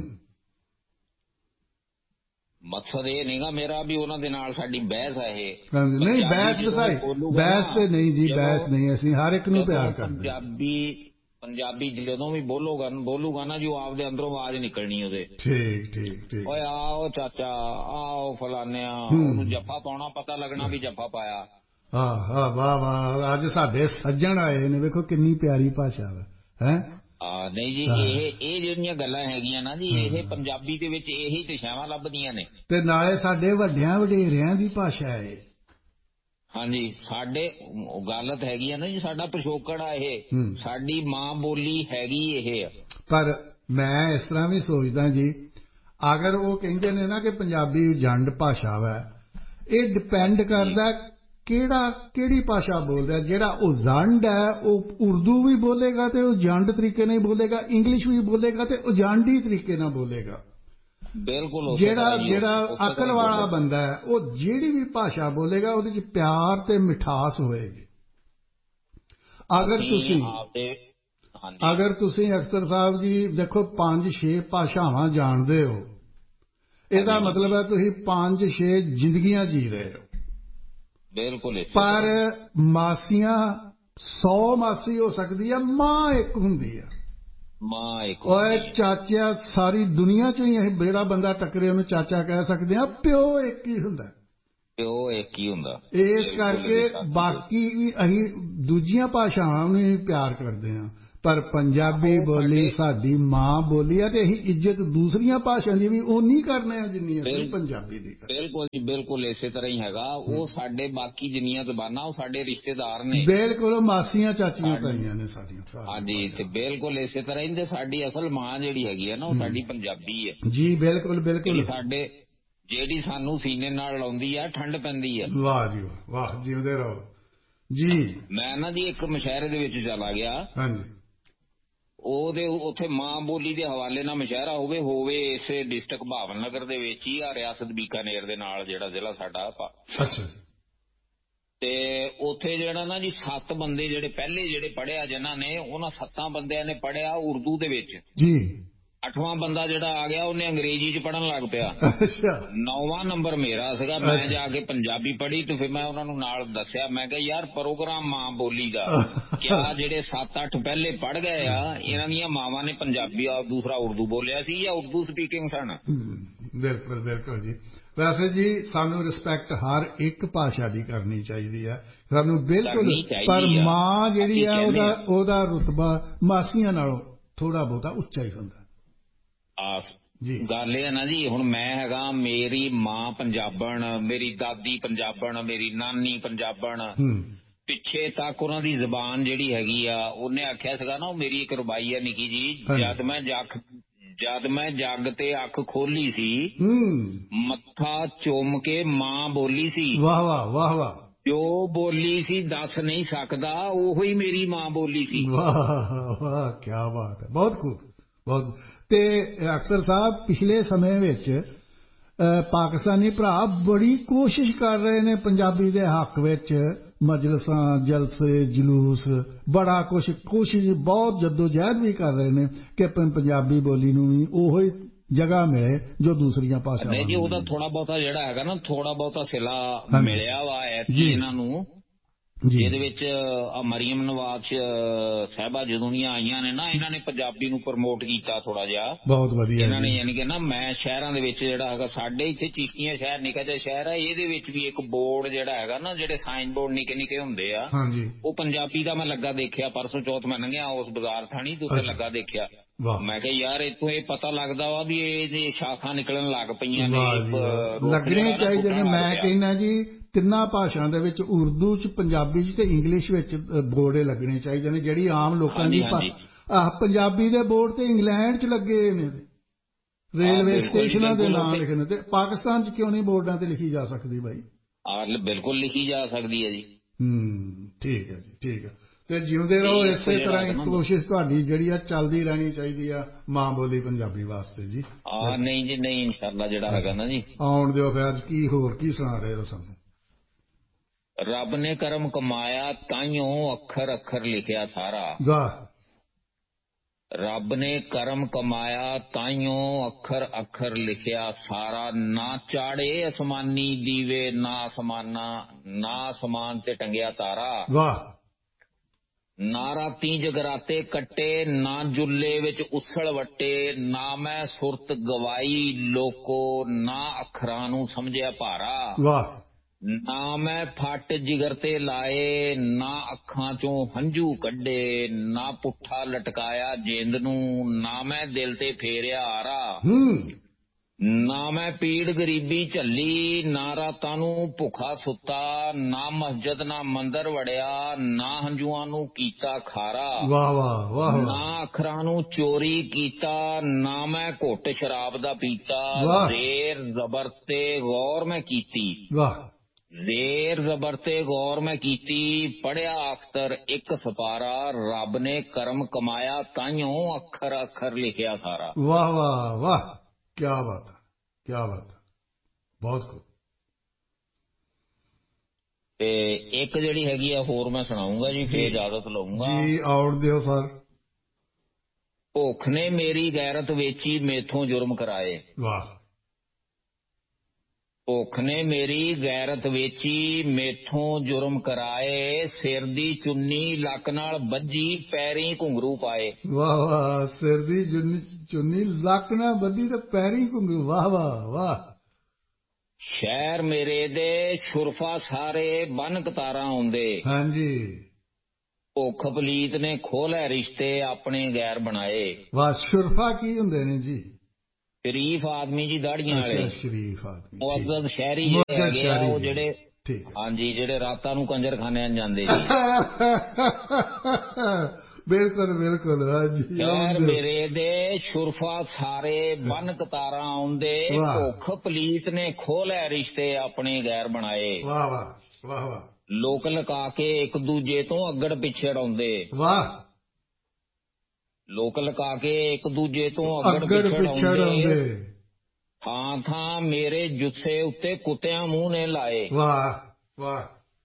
ਮਕਸਦ ਇਹ ਨਹੀਂਗਾ ਮੇਰਾ ਵੀ ਉਹਨਾਂ ਦੇ ਨਾਲ ਸਾਡੀ ਬਹਿਸ ਹੈ। ਇਹ ਨਹੀਂ ਬਹਿਸ ਵਸਾਈ, ਬਹਿਸ ਤੇ ਨਹੀਂ ਜੀ, ਬਹਿਸ ਨਹੀਂ, ਅਸੀਂ ਹਰ ਇੱਕ ਨੂੰ ਪਿਆਰ ਕਰਦੇ। ਪੰਜਾਬੀ ਪੰਜਾਬੀ ਜਦੋਂ ਵੀ ਬੋਲੋਗਾ ਬੋਲੂਗਾ ਨਾ ਜੀ, ਉਹ ਆਪਦੇ ਅੰਦਰੋਂ ਆਵਾਜ਼ ਨਿਕਲਣੀ ਉਹਦੇ। ਠੀਕ ਠੀਕ ਠੀਕ। ਓਏ ਆਓ ਚਾਚਾ, ਆਓ ਫਲਾਨਿਆ, ਉਹਨੂੰ ਜੱਫਾ ਪਾਉਣਾ ਪਤਾ ਲੱਗਣਾ ਵੀ ਜੱਫਾ ਪਾਇਆ। ਆਹ ਆਹ ਵਾਹ ਵਾਹ, ਅੱਜ ਸਾਡੇ ਸੱਜਣ ਆਏ ਨੇ, ਵੇਖੋ ਕਿੰਨੀ ਪਿਆਰੀ ਭਾਸ਼ਾ ਵਾ। ਹੈਂ ਹਾਂ ਨਹੀਂ ਜੀ, ਇਹ ਇਹ ਜਿਹੜੀਆਂ ਗੱਲਾਂ ਹੈਗੀਆਂ ਨਾ ਜੀ, ਇਹ ਪੰਜਾਬੀ ਦੇ ਵਿੱਚ ਇਹੀ ਦਿਸ਼ਾਵਾਂ ਲੱਭਦੀਆਂ ਨੇ, ਤੇ ਨਾਲੇ ਸਾਡੇ ਵੱਡਿਆਂ ਵਡੇਰਿਆਂ ਦੀ ਭਾਸ਼ਾ ਹੈ। ਹਾਂਜੀ, ਸਾਡੇ ਗਲਤ ਹੈਗੀ ਆ ਨਾ ਜੀ, ਸਾਡਾ ਪਿਛੋਕੜ ਆ ਇਹ, ਸਾਡੀ ਮਾਂ ਬੋਲੀ ਹੈਗੀ ਇਹ। ਪਰ ਮੈਂ ਇਸ ਤਰ੍ਹਾਂ ਵੀ ਸੋਚਦਾ ਜੀ, ਅਗਰ ਉਹ ਕਹਿੰਦੇ ਨੇ ਨਾ ਕਿ ਪੰਜਾਬੀ ਉਜੰਡ ਭਾਸ਼ਾ ਵਾ, ਇਹ ਡਿਪੈਂਡ ਕਰਦਾ ਕਿਹੜਾ ਕਿਹੜੀ ਭਾਸ਼ਾ ਬੋਲਦਾ। ਜਿਹੜਾ ਉਜੰਡ ਹੈ ਉਹ ਉਰਦੂ ਵੀ ਬੋਲੇਗਾ ਤੇ ਉਜੰਡ ਤਰੀਕੇ ਨਾਲ ਬੋਲੇਗਾ, ਇੰਗਲਿਸ਼ ਵੀ ਬੋਲੇਗਾ ਤੇ ਉਜੰਡੀ ਤਰੀਕੇ ਨਾਲ ਬੋਲੇਗਾ। ਬਿਲਕੁਲ। ਜਿਹੜਾ ਜਿਹੜਾ ਅਕਲ ਵਾਲਾ ਬੰਦਾ ਹੈ ਉਹ ਜਿਹੜੀ ਵੀ ਭਾਸ਼ਾ ਬੋਲੇਗਾ ਉਹਦੇ 'ਚ ਪਿਆਰ ਤੇ ਮਿਠਾਸ ਹੋਏਗੀ। ਅਗਰ ਤੁਸੀਂ ਅਗਰ ਤੁਸੀਂ ਅਖਤਰ ਸਾਹਿਬ ਜੀ ਦੇਖੋ ਪੰਜ ਛੇ ਭਾਸ਼ਾਵਾਂ ਜਾਣਦੇ ਹੋ, ਇਹਦਾ ਮਤਲਬ ਹੈ ਤੁਸੀਂ ਪੰਜ ਛੇ ਜ਼ਿੰਦਗੀਆਂ ਜੀ ਰਹੇ ਹੋ। ਬਿਲਕੁਲ। ਪਰ ਮਾਸੀਆਂ ਸੌ ਮਾਸੀ ਹੋ ਸਕਦੀ ਹੈ, ਮਾਂ ਇੱਕ ਹੁੰਦੀ ਹੈ। ਮਾਂ ਇੱਕ। ਓਏ ਚਾਚਾ ਸਾਰੀ ਦੁਨੀਆ 'ਚ ਹੀ ਅਸੀਂ ਜਿਹੜਾ ਬੰਦਾ ਟੱਕਰੇ ਉਹਨੂੰ ਚਾਚਾ ਕਹਿ ਸਕਦੇ ਹਾਂ, ਪਿਓ ਇੱਕ ਹੀ ਹੁੰਦਾ। ਪਿਓ ਇੱਕ ਹੀ ਹੁੰਦਾ। ਇਸ ਕਰਕੇ ਬਾਕੀ ਵੀ ਅਸੀਂ ਦੂਜੀਆਂ ਭਾਸ਼ਾਵਾਂ ਨੂੰ ਵੀ ਪਿਆਰ ਕਰਦੇ ਹਾਂ, ਪਰ ਪੰਜਾਬੀ ਬੋਲੀ ਸਾਡੀ ਮਾਂ ਬੋਲੀ ਹੈ ਤੇ ਅਸੀਂ ਇੱਜ਼ਤ ਦੂਸਰੀਆਂ ਭਾਸ਼ਾ ਦੀ ਵੀ ਉਨੀ ਕਰਨੇ ਆ ਜਿੰਨੀ ਅਸੀਂ ਪੰਜਾਬੀ ਦੀ। ਬਿਲਕੁਲ ਜੀ ਬਿਲਕੁਲ, ਇਸੇ ਤਰ੍ਹਾਂ ਹੀ ਹੈਗਾ। ਉਹ ਸਾਡੇ ਬਾਕੀ ਜਿੰਨੀਆਂ ਜ਼ਬਾਨਾਂ ਉਹ ਸਾਡੇ ਰਿਸ਼ਤੇਦਾਰ ਨੇ। ਬਿਲਕੁਲ, ਮਾਸੀਆਂ ਚਾਚੀਆਂ ਤਾਈਆਂ ਨੇ ਸਾਡੀਆਂ। ਹਾਂਜੀ, ਤੇ ਬਿਲਕੁਲ ਇਸੇ ਤਰ੍ਹਾਂ ਹੀ ਸਾਡੀ ਅਸਲ ਮਾਂ ਜਿਹੜੀ ਹੈਗੀ ਹੈ ਨਾ, ਉਹ ਸਾਡੀ ਪੰਜਾਬੀ ਹੈ ਜੀ। ਬਿਲਕੁਲ ਬਿਲਕੁਲ। ਸਾਡੇ ਜਿਹੜੀ ਸਾਨੂੰ ਸੀਨੇ ਨਾਲ ਲਾਉਂਦੀ ਆ, ਠੰਡ ਪੈਂਦੀ ਹੈ। ਵਾਹ ਜੀ ਵਾਹ, ਜਿਉਂਦੇ ਰਹੋ ਜੀ। ਮੈਂ ਨਾ ਜੀ ਇੱਕ ਮੁਸ਼ਾਇਰੇ ਦੇ ਵਿੱਚ ਚਲਾ ਗਿਆ। ਹਾਂਜੀ। ਉਹਦੇ ਉੱਥੇ ਮਾਂ ਬੋਲੀ ਦੇ ਹਵਾਲੇ ਨਾਲ ਮੁਸ਼ਾਇਰਾ ਹੋਵੇ ਹੋਵੇ ਇਸੇ ਡਿਸਟ੍ਰਿਕਟ ਭਾਵਨ ਨਗਰ ਦੇ ਵਿੱਚ ਹੀ ਆ, ਰਿਆਸਤ ਬੀਕਾਨੇਰ ਦੇ ਨਾਲ ਜਿਹੜਾ ਜ਼ਿਲ੍ਹਾ ਸਾਡਾ। ਤੇ ਉੱਥੇ ਜਿਹੜਾ ਨਾ ਜੀ ਸੱਤ ਬੰਦੇ ਜਿਹੜੇ ਪਹਿਲੇ ਜਿਹੜੇ ਪੜ੍ਹਿਆ ਜਿਨ੍ਹਾਂ ਨੇ, ਉਹਨਾਂ ਸੱਤਾਂ ਬੰਦਿਆਂ ਨੇ ਪੜ੍ਹਿਆ ਉਰਦੂ ਦੇ ਵਿੱਚ ਜੀ। ਅੱਠਵਾਂ ਬੰਦਾ ਜਿਹੜਾ ਆ ਗਿਆ ਉਹਨੇ ਅੰਗਰੇਜ਼ੀ ਚ ਪੜ੍ਹਨ ਲੱਗ ਪਿਆ। ਨੌਵਾਂ ਨੰਬਰ ਮੇਰਾ ਸੀਗਾ, ਮੈਂ ਜਾ ਕੇ ਪੰਜਾਬੀ ਪੜ੍ਹੀ ਤੇ ਫਿਰ ਮੈਂ ਉਹਨਾਂ ਨੂੰ ਨਾਲ ਦੱਸਿਆ, ਮੈਂ ਕਿਹਾ ਯਾਰ ਪ੍ਰੋਗਰਾਮ ਮਾਂ ਬੋਲੀ ਦਾ ਕਿਆ ਜਿਹੜੇ ਸੱਤ ਅੱਠ ਪਹਿਲੇ ਪੜ੍ਹ ਗਏ ਆ ਇਹਨਾਂ ਦੀਆਂ ਮਾਵਾਂ ਨੇ ਪੰਜਾਬੀ ਆ ਦੂਸਰਾ ਉਰਦੂ ਬੋਲਿਆ ਸੀ ਜਾਂ ਉਰਦੂ ਸਪੀਕਿੰਗ ਸਨ। ਬਿਲਕੁਲ ਬਿਲਕੁਲ ਜੀ। ਵੈਸੇ ਜੀ ਸਾਨੂੰ ਰਿਸਪੈਕਟ ਹਰ ਇੱਕ ਭਾਸ਼ਾ ਦੀ ਕਰਨੀ ਚਾਹੀਦੀ ਹੈ ਸਾਨੂੰ, ਬਿਲਕੁਲ। ਪਰ ਮਾਂ ਜਿਹੜੀ ਆ ਉਹਦਾ ਉਹਦਾ ਰੁਤਬਾ ਮਾਸੀਆਂ ਨਾਲੋਂ ਥੋੜਾ ਬਹੁਤਾ ਉੱਚਾ ਹੀ ਹੁੰਦਾ। ਗੱਲ ਇਹ ਹੈ ਨਾ ਜੀ, ਹੁਣ ਮੈਂ ਹੈਗਾ, ਮੇਰੀ ਮਾਂ ਪੰਜਾਬਣ, ਮੇਰੀ ਦਾਦੀ ਪੰਜਾਬਣ, ਮੇਰੀ ਨਾਨੀ ਪੰਜਾਬਣ, ਪਿੱਛੇ ਤੱਕ ਉਹਨਾਂ ਦੀ ਜ਼ਬਾਨ ਜਿਹੜੀ ਹੈਗੀ ਆ, ਉਹਨੇ ਆਖਿਆ ਸੀਗਾ ਨਾ, ਉਹ ਮੇਰੀ ਇੱਕ ਰੁਬਾਈ ਆ ਨਿੱਕੀ ਜੀ, ਜਦ ਮੈਂ ਜੱਗ ਜਦ ਮੈਂ ਜੱਗ ਤੇ ਅੱਖ ਖੋਲੀ ਸੀ ਮੱਥਾ ਚੁੰਮ ਕੇ ਮਾਂ ਬੋਲੀ ਸੀ। ਵਾਹ ਵਾਹ ਵਾਹ ਵਾਹ। ਜੋ ਬੋਲੀ ਸੀ ਦੱਸ ਨਹੀਂ ਸਕਦਾ, ਉਹੋ ਹੀ ਮੇਰੀ ਮਾਂ ਬੋਲੀ ਸੀ। ਵਾਹ ਵਾਹ, ਕੀ ਬਾਤ ਹੈ, ਬਹੁਤ ਖੂਬ ਬਹੁਤ। ਤੇ ਅਖਤਰ ਸਾਹਿਬ ਪਿਛਲੇ ਸਮੇਂ ਵਿੱਚ ਪਾਕਿਸਤਾਨੀ ਭਰਾ ਬੜੀ ਕੋਸ਼ਿਸ਼ ਕਰ ਰਹੇ ਨੇ ਪੰਜਾਬੀ ਦੇ ਹੱਕ ਵਿੱਚ, ਮਜਲਸਾਂ ਜਲਸੇ ਜਲੂਸ ਬੜਾ ਕੁਛ ਕੋਸ਼ਿਸ਼ ਬਹੁਤ ਜਦੋਜਹਿਦ ਵੀ ਕਰ ਰਹੇ ਨੇ ਕਿ ਪੰਜਾਬੀ ਬੋਲੀ ਨੂੰ ਵੀ ਉਹੀ ਜਗ੍ਹਾ ਮਿਲੇ ਜੋ ਦੂਸਰੀਆਂ ਭਾਸ਼ਾਵਾਂ। ਨਹੀਂ ਜੀ, ਉਹਦਾ ਥੋੜਾ ਬਹੁਤਾ ਜਿਹੜਾ ਹੈਗਾ ਨਾ, ਥੋੜਾ ਬਹੁਤਾ ਸਿਲਾ ਮਿਲਿਆ ਵਾ ਐਤਕੀ ਇਹਨਾਂ ਨੂੰ, ਜਿਹਦੇ ਵਿੱਚ ਮਰੀਮ ਨਵਾਜ਼ ਸਾਹਿਬਾ ਜਦੋਂ ਦੀਆਂ ਆਈਆਂ ਨੇ ਨਾ, ਇਹਨਾਂ ਨੇ ਪੰਜਾਬੀ ਨੂੰ ਪ੍ਰਮੋਟ ਕੀਤਾ ਥੋੜਾ ਜਿਹਾ, ਬਹੁਤ ਵਧੀਆ ਇਹਨਾਂ ਨੇ। ਯਾਨੀ ਕਿ ਨਾ ਮੈਂ ਸ਼ਹਿਰਾਂ ਦੇ ਵਿੱਚ ਜਿਹੜਾ ਹੈਗਾ, ਸਾਡੇ ਇੱਥੇ ਚੀਸਤੀਆਂ ਸ਼ਹਿਰ ਨਿੱਕਾ ਜਿਹਾ ਸ਼ਹਿਰ ਹੈ, ਇਹਦੇ ਵਿੱਚ ਵੀ ਇੱਕ ਬੋਰਡ ਜਿਹੜਾ ਹੈਗਾ ਨਾ, ਜਿਹੜੇ ਸਾਈਨ ਬੋਰਡ ਨਿੱਕੇ ਨਿੱਕੇ ਹੁੰਦੇ ਆ, ਉਹ ਪੰਜਾਬੀ ਦਾ ਮੈਂ ਲੱਗਾ ਦੇਖਿਆ ਪਰਸੋਂ ਚੌਥ, ਮੈਂ ਲੰਘਿਆ ਉਸ ਬਾਜ਼ਾਰ ਥਾਣੀ ਤੇ ਉੱਥੇ ਲੱਗਾ ਦੇਖਿਆ। ਮੈਂ ਕਿਹਾ ਯਾਰ ਇੱਥੋਂ ਇਹ ਪਤਾ ਲੱਗਦਾ ਵਾ ਵੀ ਇਹ ਸ਼ਾਖਾਂ ਨਿਕਲਣ ਲੱਗ ਪਈਆਂ ਨੇ, ਲੱਗਣੇ ਚਾਹੀਦੇ ਨੇ। ਮੈਂ ਕਹਿੰਦਾ ਜੀ ਤਿੰਨਾਂ ਭਾਸ਼ਾ ਦੇ ਵਿੱਚ, ਉਰਦੂ ਚ, ਪੰਜਾਬੀ ਚ ਤੇ ਇੰਗਲਿਸ਼ ਵਿੱਚ ਬੋਰਡ ਲੱਗਣੇ ਚਾਹੀਦੇ ਨੇ, ਜਿਹੜੀ ਆਮ ਲੋਕਾਂ ਦੀ। ਪੰਜਾਬੀ ਦੇ ਬੋਰਡ ਤੇ ਇੰਗਲੈਂਡ ਚ ਲੱਗੇ ਨੇ, ਰੇਲਵੇ ਸਟੇਸ਼ਨਾਂ ਦੇ ਨਾਮ ਲਿਖਣੇ, ਤੇ ਪਾਕਿਸਤਾਨ ਚ ਕਿਉਂ ਨਹੀਂ ਬੋਰਡਾਂ ਤੇ ਲਿਖੀ ਜਾ ਸਕਦੀ ਬਾਈ? ਬਿਲਕੁਲ ਲਿਖੀ ਜਾ ਸਕਦੀ ਹੈ ਜੀ। ਹੂੰ, ਠੀਕ ਹੈ ਜੀ, ਠੀਕ ਹੈ। ਤੇ ਜਿਉਂਦੇ ਰਹੋ ਇਸੇ ਤਰ੍ਹਾਂ ਹੀ, ਕੋਸ਼ਿਸ਼ ਤੁਹਾਡੀ ਜਿਹੜੀ ਆ ਚੱਲਦੀ ਰਹਿਣੀ ਚਾਹੀਦੀ ਆ ਮਾਂ ਬੋਲੀ ਪੰਜਾਬੀ ਵਾਸਤੇ ਜੀ। ਹਾਂ ਨਹੀਂ ਜੀ ਨਹੀਂ, ਇਨਸ਼ਾਅੱਲਾ ਜਿਹੜਾ ਹੈਗਾ ਨਾ ਜੀ। ਆਉਣ ਦਿਓ ਫਿਰ। ਅੱਜ ਕੀ ਹੋਰ ਕੀ ਸੁਣਾ ਰਹੇ ਹੋ ਸਾਨੂੰ? ਰੱਬ ਨੇ ਕਰਮ ਕਮਾਇਆ ਤਾਈਓ ਅੱਖਰ ਅੱਖਰ ਲਿਖਿਆ ਸਾਰਾ। ਵਾਹ। ਰੱਬ ਨੇ ਕਰਮ ਕਮਾਇਆ ਤਾਈਓ ਅੱਖਰ ਅੱਖਰ ਲਿਖਿਆ ਸਾਰਾ, ਨਾ ਚਾੜੇ ਅਸਮਾਨੀ ਦੀਵੇ ਨਾ ਅਸਮਾਨਾ, ਨਾ ਅਸਮਾਨ ਤੇ ਟੰਗਿਆ ਤਾਰਾ। ਵਾਹ। ਨਾ ਰਾਤੀ ਜਗਰਾਤੇ ਕੱਟੇ, ਨਾ ਜੁੱਲੇ ਵਿੱਚ ਉਸਲ ਵੱਟੇ, ਨਾ ਮੈਂ ਸੁਰਤ ਗਵਾਈ ਲੋਕੋ, ਨਾ ਅੱਖਰਾਂ ਨੂੰ ਸਮਝਿਆ ਭਾਰਾ। ਵਾਹ। ਨਾ ਮੈਂ ਫੱਟ ਜਿਗਰ ਤੇ ਲਾਏ, ਨਾ ਅੱਖਾਂ ਚੋਂ ਹੰਝੂ ਕੱਢੇ, ਨਾ ਪੁੱਠਾ ਲਟਕਾਇਆ ਜਿੰਦ ਨੂੰ, ਨਾ ਮੈਂ ਦਿਲ ਤੇ ਫੇਰਿਆ ਆਰਾ। ਨਾ ਮੈਂ ਪੀੜ ਗਰੀਬੀ ਝੱਲੀ, ਨਾ ਰਾਤਾਂ ਨੂੰ ਭੁੱਖਾ ਸੁੱਤਾ, ਨਾ ਮਸਜਿਦ ਨਾ ਮੰਦਰ ਵੜਿਆ, ਨਾ ਹੰਝੂਆਂ ਨੂੰ ਕੀਤਾ ਖਾਰਾ। ਵਾਹ ਵਾਹ ਵਾਹ। ਨਾ ਅੱਖਰਾਂ ਨੂੰ ਚੋਰੀ ਕੀਤਾ, ਨਾ ਮੈਂ ਘੁੱਟ ਸ਼ਰਾਬ ਦਾ ਪੀਤਾ, ਜ਼ੇਰ ਜ਼ਬਰ ਤੇ ਗੌਰ ਮੈਂ ਕੀਤੀ। ਵਾਹ। ਜ਼ੇਰ ਜ਼ਬਰ ਤੇ ਗੌਰ ਮੈਂ ਕੀਤੀ, ਪੜ੍ਹਿਆ ਅਖਤਰ ਇੱਕ ਸਪਾਰਾ, ਰੱਬ ਨੇ ਕਰਮ ਕਮਾਇਆ ਤਾਈਓ ਅੱਖਰ ਅੱਖਰ ਲਿਖਿਆ ਸਾਰਾ। ਵਾਹ ਵਾਹ ਵਾਹ, ਕੀ ਬਾਤ ਹੈ, ਕੀ ਬਾਤ ਹੈ, ਬਹੁਤ ਖੂਬ। ਤੇ ਇੱਕ ਜਿਹੜੀ ਹੈਗੀ ਆ ਹੋਰ ਮੈਂ ਸੁਣਾਉਂਗਾ ਜੀ, ਫੇਰ ਇਜਾਜ਼ਤ ਲਊਂਗਾ ਜੀ। ਆਉਣ ਦਿਓ ਸਰ। ਭੁੱਖ ਨੇ ਮੇਰੀ ਗੈਰਤ ਵੇਚੀ, ਮੇਥੋਂ ਜੁਰਮ ਕਰਾਏ। ਵਾਹ। ਭੁੱਖ ਨੇ ਮੇਰੀ ਗੈਰਤ ਵੇਚੀ, ਮੇਥੋਂ ਜੁਰਮ ਕਰਾਏ, ਸਿਰ ਦੀ ਚੁੰਨੀ ਲੱਕ ਨਾਲ ਬੱਝੀ, ਪੈਰੀਂ ਘੁੰਗਰੂ ਪਾਏ। ਵਾਹ ਵਾਹ। ਸਿਰ ਦੀ ਚੁੰਨੀ ਲੱਕ ਨਾਲ ਬੱਝੀ ਤੇ ਪੈਰੀਂ ਘੁੰਗਰੂ। ਵਾਹ ਵਾਹ ਵਾਹ। ਸ਼ਹਿਰ ਮੇਰੇ ਦੇ ਸ਼ੁਰਫਾ ਸਾਰੇ ਬੰਨ ਕਤਾਰਾਂ ਆਉਂਦੇ। ਹਾਂਜੀ। ਭੁੱਖ ਪਲੀਤ ਨੇ ਖੋਲ੍ਹੇ ਰਿਸ਼ਤੇ ਆਪਣੇ ਗੈਰ ਬਣਾਏ। ਵਾਹ। ਸ਼ੁਰਫਾ ਕੀ ਹੁੰਦੇ ਨੇ ਜੀ? ਸ਼ਰੀਫ ਆਦਮੀ ਜੀ, ਦਾੜੀਆਂ ਵਾਲੇ। ਸ਼ਰੀਫ ਆਦਮੀ, ਮੁਅੱਜ਼ਜ਼ ਸ਼ਹਿਰੀ ਹੈਗੇ ਆ ਉਹ, ਜਿਹੜੇ ਹਾਂਜੀ ਜਿਹੜੇ ਰਾਤਾਂ ਨੂੰ ਕੰਜਰਖਾਨਿਆਂ ਜਾਂਦੇ ਜੀ। ਬਿਲਕੁਲ ਬਿਲਕੁਲ। ਹਾਂਜੀ। ਸ਼ਹਿਰ ਮੇਰੇ ਦੇ ਸ਼ੁਰਫਾ ਸਾਰੇ ਬੰਨ ਕਤਾਰਾਂ ਆਉਂਦੇ, ਭੁੱਖ ਪਲੀਤ ਨੇ ਖੋਲ੍ਹੇ ਰਿਸ਼ਤੇ ਆਪਣੇ ਗੈਰ ਬਣਾਏ। ਵਾਹ ਵਾਹ ਵਾਹ ਵਾਹ। ਲੋਕ ਲੁਕਾ ਕੇ ਇੱਕ ਦੂਜੇ ਤੋਂ ਅੱਗੜ ਪਿੱਛੜ ਆਉਂਦੇ। ਵਾਹ। ਲੋਕ ਲਕਾ ਕੇ ਇੱਕ ਦੂਜੇ ਤੋਂ ਅੱਗੜ ਪਿਛੜ ਆਉਂਦੇ, ਥਾਂ ਥਾਂ ਮੇਰੇ ਜੁੱਸੇ ਉੱਤੇ ਕੁੱਤਿਆਂ ਮੂੰਹ ਨੇ ਲਾਏ। ਵਾਹ ਵਾਹ।